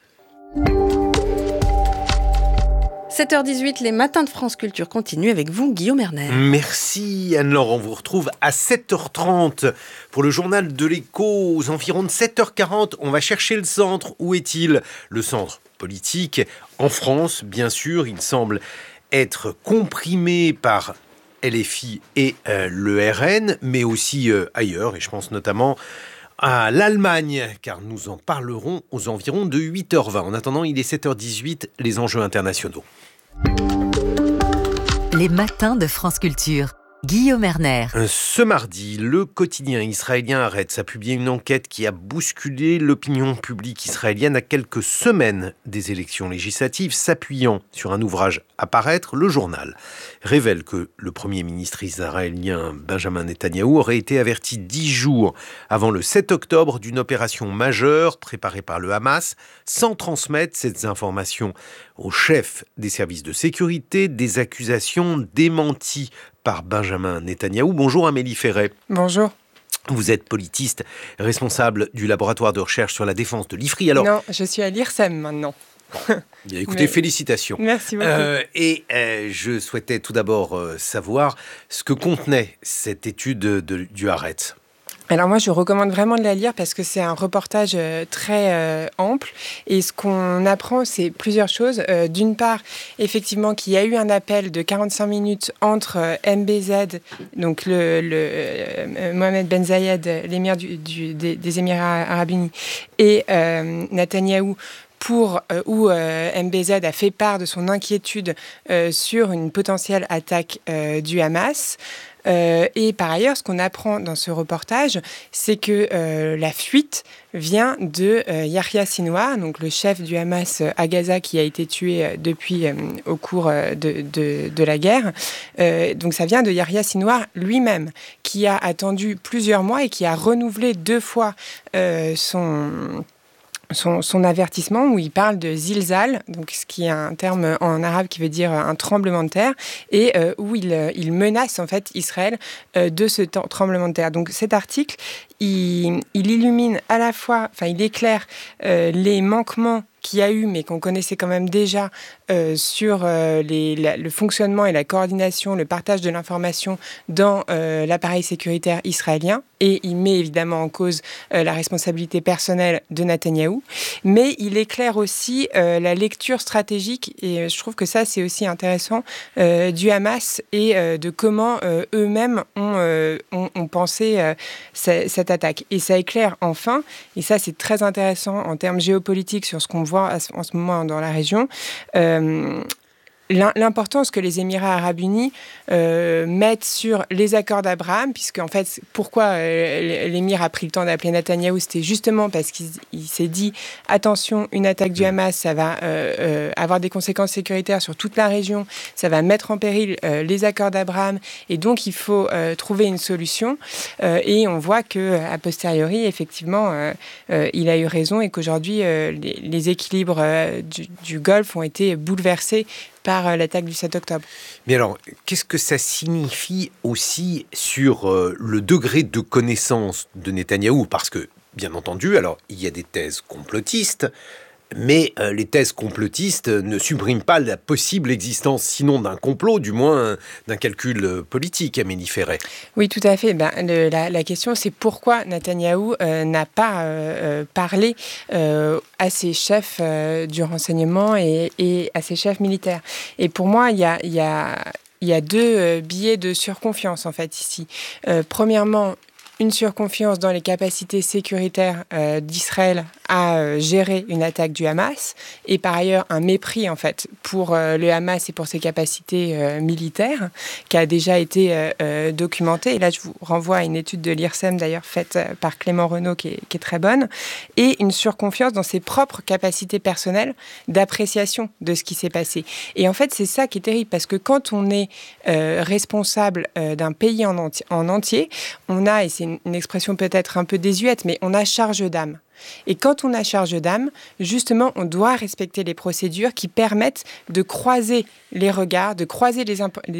7h18, les matins de France Culture continuent avec vous, Guillaume Erner. Merci Anne-Laure, on vous retrouve à 7h30 pour le journal de l'Écho. Aux environs de 7h40, on va chercher le centre. Où est-il ? Le centre politique en France, bien sûr, il semble être comprimé par LFI et le RN, mais aussi ailleurs, et je pense notamment à l'Allemagne, car nous en parlerons aux environs de 8h20. En attendant, il est 7h18, les enjeux internationaux. Les matins de France Culture. Guillaume Erner. Ce mardi, le quotidien israélien Haaretz a publié une enquête qui a bousculé l'opinion publique israélienne à quelques semaines des élections législatives. S'appuyant sur un ouvrage à paraître, le journal révèle que le Premier ministre israélien Benjamin Netanyahou aurait été averti 10 jours avant le 7 octobre d'une opération majeure préparée par le Hamas, sans transmettre ces informations au chef des services de sécurité, des accusations démenties par Benjamin Netanyahou. Bonjour Amélie Ferret. Bonjour. Vous êtes politiste, responsable du laboratoire de recherche sur la défense de l'IFRI. Alors... Non, je suis à l'IRSEM maintenant. Bien, écoutez, félicitations. Merci beaucoup. Je souhaitais tout d'abord savoir ce que contenait cette étude du Haaretz. Alors moi, je recommande vraiment de la lire parce que c'est un reportage très ample. Et ce qu'on apprend, c'est plusieurs choses. D'une part, effectivement, qu'il y a eu un appel de 45 minutes entre MBZ, donc Mohamed Ben Zayed, l'émir des Émirats Arabes Unis, et Netanyahou, où MBZ a fait part de son inquiétude sur une potentielle attaque du Hamas. Et par ailleurs, ce qu'on apprend dans ce reportage, c'est que la fuite vient de Yahya Sinwar, donc le chef du Hamas à Gaza qui a été tué au cours de la guerre. Donc ça vient de Yahya Sinwar lui-même, qui a attendu plusieurs mois et qui a renouvelé 2 fois son avertissement où il parle de zilzal, donc ce qui est un terme en arabe qui veut dire un tremblement de terre, et où il menace en fait Israël de ce tremblement de terre. Donc cet article, il illumine à la fois, il éclaire les manquements qu'il y a eu, mais qu'on connaissait quand même déjà sur le fonctionnement et la coordination, le partage de l'information dans l'appareil sécuritaire israélien. Et il met évidemment en cause la responsabilité personnelle de Netanyahou. Mais il éclaire aussi la lecture stratégique, et je trouve que ça, c'est aussi intéressant, du Hamas et de comment eux-mêmes ont pensé cette attaque. Et ça éclaire enfin, et ça c'est très intéressant en termes géopolitiques sur ce qu'on voit en ce moment dans la région, l'importance que les Émirats arabes unis mettent sur les accords d'Abraham, puisque en fait, pourquoi l'émir a pris le temps d'appeler Netanyahou, c'était justement parce qu'il s'est dit attention, une attaque du Hamas, ça va avoir des conséquences sécuritaires sur toute la région, ça va mettre en péril les accords d'Abraham, et donc il faut trouver une solution. Et on voit que a posteriori, effectivement, il a eu raison, et qu'aujourd'hui les équilibres du Golfe ont été bouleversés par l'attaque du 7 octobre. Mais alors, qu'est-ce que ça signifie aussi sur le degré de connaissance de Netanyahou ? Parce que, bien entendu, alors, il y a des thèses complotistes, mais les thèses complotistes ne suppriment pas la possible existence, sinon d'un complot, du moins d'un calcul politique, Amélie Ferret. Oui, tout à fait. La question, c'est pourquoi Netanyahou n'a pas parlé à ses chefs du renseignement et à ses chefs militaires. Et pour moi, il y a 2 biais de surconfiance, en fait, ici. Premièrement, une surconfiance dans les capacités sécuritaires d'Israël à gérer une attaque du Hamas, et par ailleurs un mépris en fait pour le Hamas et pour ses capacités militaires qui a déjà été documenté. Et là, je vous renvoie à une étude de l'IRSEM d'ailleurs faite par Clément Renaud qui est très bonne, et une surconfiance dans ses propres capacités personnelles d'appréciation de ce qui s'est passé. Et en fait, c'est ça qui est terrible, parce que quand on est responsable d'un pays en entier, on a, et c'est une expression peut-être un peu désuète, mais on a charge d'âme. Et quand on a charge d'âme, justement, on doit respecter les procédures qui permettent de croiser les regards, de croiser les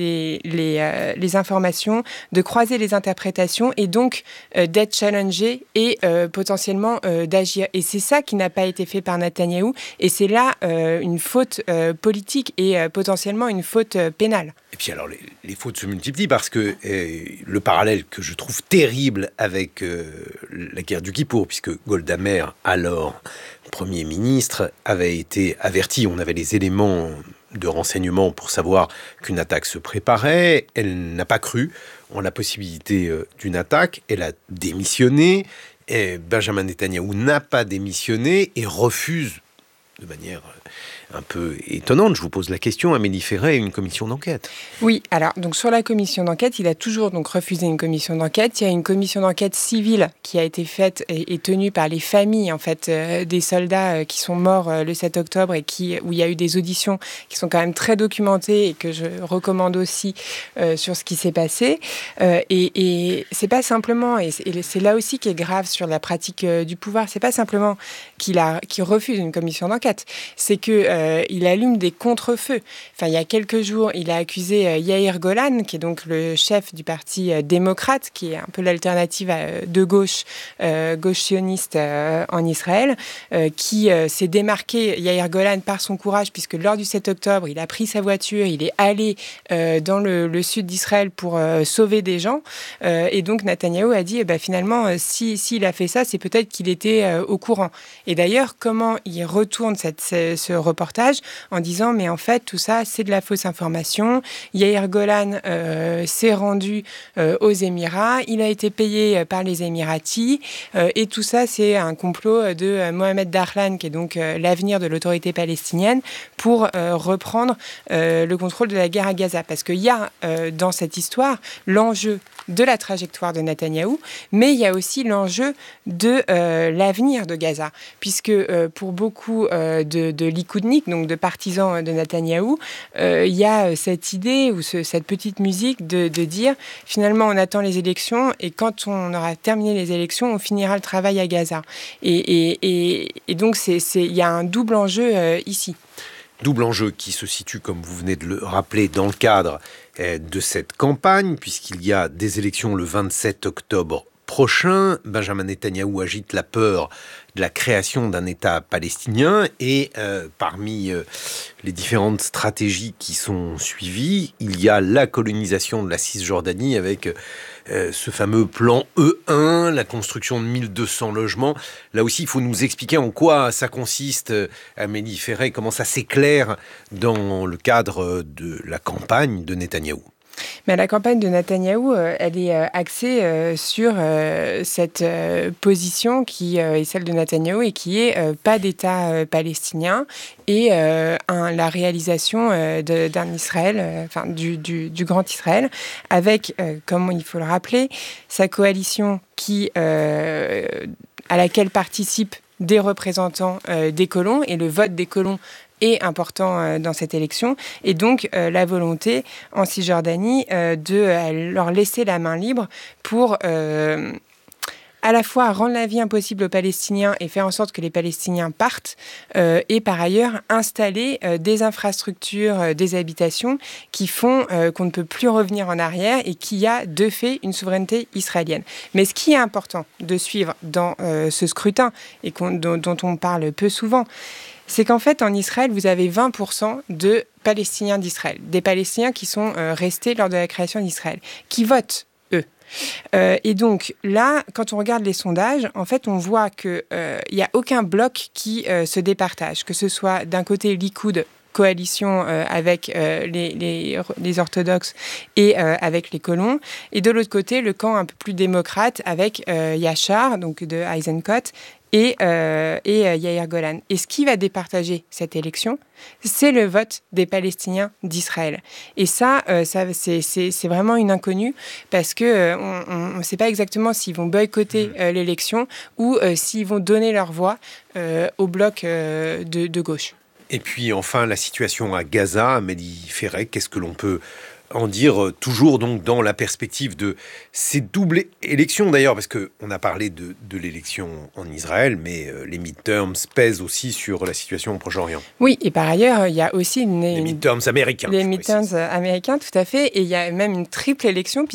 informations, de croiser les interprétations, et donc d'être challengé et potentiellement d'agir. Et c'est ça qui n'a pas été fait par Netanyahou, et c'est là une faute politique et potentiellement une faute pénale. Et puis alors, les fautes se multiplient, parce que le parallèle que je trouve terrible avec la guerre du Kippour, puisque Golda Meir, alors Premier ministre, avait été averti, on avait les éléments de renseignement pour savoir qu'une attaque se préparait, elle n'a pas cru en la possibilité d'une attaque, elle a démissionné, et Benjamin Netanyahou n'a pas démissionné et refuse de manière un peu étonnante, je vous pose la question, Amélie Ferret, une commission d'enquête. Oui, alors donc sur la commission d'enquête, il a toujours donc refusé une commission d'enquête. Il y a une commission d'enquête civile qui a été faite et tenue par les familles en fait des soldats qui sont morts le 7 octobre et où il y a eu des auditions qui sont quand même très documentées et que je recommande aussi sur ce qui s'est passé. Et c'est pas simplement, et c'est là aussi qui est grave sur la pratique du pouvoir, c'est pas simplement qu'il refuse une commission d'enquête, c'est que il allume des contre-feux. Enfin, il y a quelques jours, il a accusé Yair Golan, qui est donc le chef du parti démocrate, qui est un peu l'alternative de gauche sioniste en Israël, qui s'est démarqué, Yair Golan, par son courage, puisque lors du 7 octobre, il a pris sa voiture, il est allé dans le sud d'Israël pour sauver des gens. Et donc, Netanyahou a dit, finalement, s'il a fait ça, c'est peut-être qu'il était au courant. Et d'ailleurs, comment il retourne ce reportage en disant mais en fait tout ça c'est de la fausse information. Yair Golan s'est rendu aux Émirats, il a été payé par les Émiratis et tout ça c'est un complot de Mohamed Dahlan qui est donc l'avenir de l'autorité palestinienne pour reprendre le contrôle de la guerre à Gaza, parce qu'il y a dans cette histoire l'enjeu de la trajectoire de Netanyahou, mais il y a aussi l'enjeu de l'avenir de Gaza, puisque pour beaucoup de Likoudnik, donc de partisans de Netanyahou, il y a cette idée ou cette petite musique de dire finalement on attend les élections et quand on aura terminé les élections, on finira le travail à Gaza. Et donc il y a un double enjeu ici. Double enjeu qui se situe, comme vous venez de le rappeler, dans le cadre de cette campagne, puisqu'il y a des élections le 27 octobre prochain. Benjamin Netanyahou agite la peur de la création d'un État palestinien et parmi les différentes stratégies qui sont suivies, il y a la colonisation de la Cisjordanie avec ce fameux plan E1, la construction de 1200 logements. Là aussi, il faut nous expliquer en quoi ça consiste, Amélie Ferret, comment ça s'éclaire dans le cadre de la campagne de Netanyahou. Mais la campagne de Netanyahou, elle est axée sur cette position qui est celle de Netanyahou et qui est pas d'État palestinien et la réalisation d'un Israël, du grand Israël, avec, comme il faut le rappeler, sa coalition à laquelle participent des représentants des colons et le vote des colons est important dans cette élection, et donc la volonté en Cisjordanie de leur laisser la main libre pour à la fois rendre la vie impossible aux Palestiniens et faire en sorte que les Palestiniens partent, et par ailleurs installer des infrastructures, des habitations qui font qu'on ne peut plus revenir en arrière et qu'il y a de fait une souveraineté israélienne. Mais ce qui est important de suivre dans ce scrutin et dont on parle peu souvent, c'est qu'en fait, en Israël, vous avez 20% de Palestiniens d'Israël, des Palestiniens qui sont restés lors de la création d'Israël, qui votent, eux. Et donc là, quand on regarde les sondages, en fait, on voit qu'il n'y a aucun bloc qui se départage, que ce soit d'un côté Likoud, coalition avec les orthodoxes et avec les colons, et de l'autre côté, le camp un peu plus démocrate avec Yachar, donc de Eisenkot, et Yair Golan. Et ce qui va départager cette élection, c'est le vote des Palestiniens d'Israël. Et ça c'est vraiment une inconnue parce qu'on ne sait pas exactement s'ils vont boycotter l'élection ou s'ils vont donner leur voix au bloc de gauche. Et puis enfin, la situation à Gaza, Amélie Ferret, qu'est-ce que l'on peut en dire, toujours donc dans la perspective de ces doubles élections d'ailleurs, parce qu'on a parlé de l'élection en Israël, mais les midterms pèsent aussi sur la situation au Proche-Orient. Oui, et par ailleurs, il y a aussi les midterms américains. Les midterms américains, tout à fait, et il y a même une triple élection,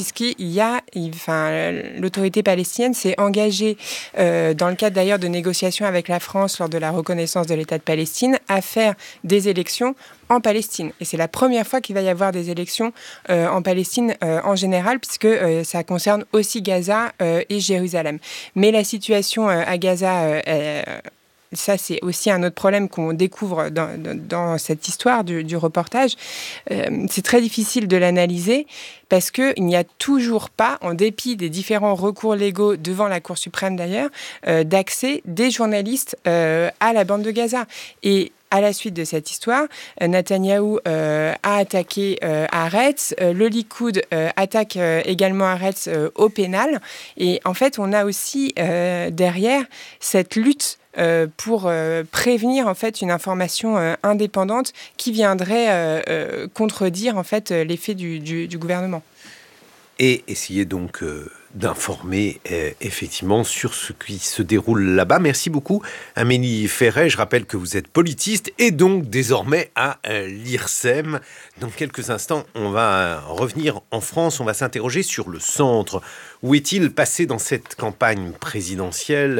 l'autorité palestinienne s'est engagée, dans le cadre d'ailleurs de négociations avec la France lors de la reconnaissance de l'État de Palestine, à faire des élections en Palestine. Et c'est la première fois qu'il va y avoir des élections en Palestine en général, puisque ça concerne aussi Gaza et Jérusalem. Mais la situation à Gaza, ça c'est aussi un autre problème qu'on découvre dans cette histoire du reportage. C'est très difficile de l'analyser parce qu'il n'y a toujours pas, en dépit des différents recours légaux devant la Cour suprême d'ailleurs, d'accès des journalistes à la bande de Gaza. Et à la suite de cette histoire, Netanyahou a attaqué Haaretz, le Likoud attaque également Haaretz au pénal. Et en fait, on a aussi derrière cette lutte pour prévenir en fait une information indépendante qui viendrait contredire en fait les faits du gouvernement. Et essayer donc d'informer effectivement sur ce qui se déroule là-bas. Merci beaucoup Amélie Ferret. Je rappelle que vous êtes politiste et donc désormais à l'IRSEM. Dans quelques instants, on va revenir en France. On va s'interroger sur le centre. Où est-il passé dans cette campagne présidentielle ?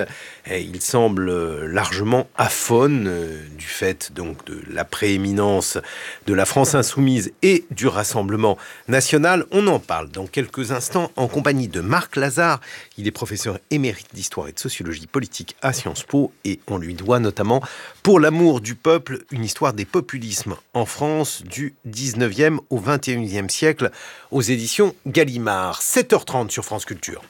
Il semble largement aphone du fait donc de la prééminence de la France insoumise et du Rassemblement national. On en parle dans quelques instants en compagnie de Marc Lazare. Il est professeur émérite d'histoire et de sociologie politique à Sciences Po et on lui doit notamment Pour l'amour du peuple, une histoire des populismes en France du 19e au 21e siècle aux éditions Gallimard. 7h30 sur France Culture.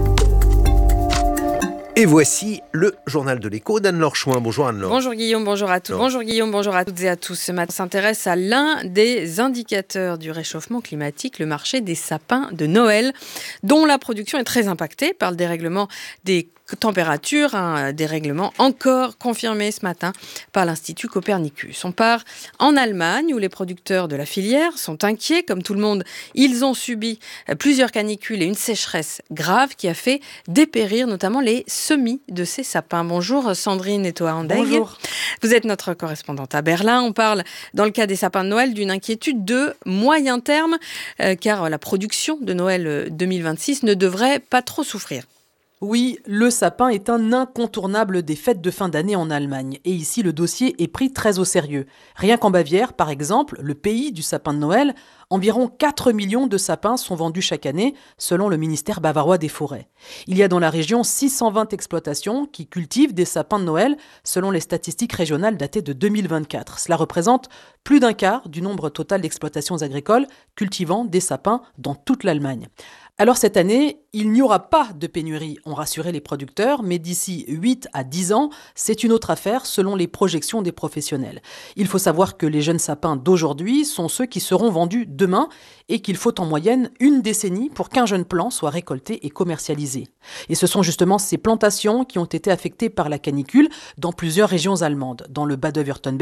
Et voici le journal de l'écho d'Anne-Laure Chouin. Bonjour Anne-Laure. Bonjour Guillaume, bonjour à tous. Bonjour Guillaume, bonjour à toutes et à tous. Ce matin, on s'intéresse à l'un des indicateurs du réchauffement climatique, le marché des sapins de Noël, dont la production est très impactée par le dérèglement des température, un dérèglement encore confirmé ce matin par l'Institut Copernicus. On part en Allemagne où les producteurs de la filière sont inquiets. Comme tout le monde, ils ont subi plusieurs canicules et une sécheresse grave qui a fait dépérir notamment les semis de ces sapins. Bonjour Sandrine Etoa-Andeg. Bonjour. Vous êtes notre correspondante à Berlin. On parle, dans le cas des sapins de Noël, d'une inquiétude de moyen terme, car la production de Noël 2026 ne devrait pas trop souffrir. Oui, le sapin est un incontournable des fêtes de fin d'année en Allemagne. Et ici, le dossier est pris très au sérieux. Rien qu'en Bavière, par exemple, le pays du sapin de Noël, environ 4 millions de sapins sont vendus chaque année, selon le ministère bavarois des Forêts. Il y a dans la région 620 exploitations qui cultivent des sapins de Noël, selon les statistiques régionales datées de 2024. Cela représente plus d'un quart du nombre total d'exploitations agricoles cultivant des sapins dans toute l'Allemagne. Alors cette année, il n'y aura pas de pénurie, ont rassuré les producteurs, mais d'ici 8 à 10 ans, c'est une autre affaire selon les projections des professionnels. Il faut savoir que les jeunes sapins d'aujourd'hui sont ceux qui seront vendus demain et qu'il faut en moyenne une décennie pour qu'un jeune plant soit récolté et commercialisé. Et ce sont justement ces plantations qui ont été affectées par la canicule dans plusieurs régions allemandes. Dans le Bade-Württemberg,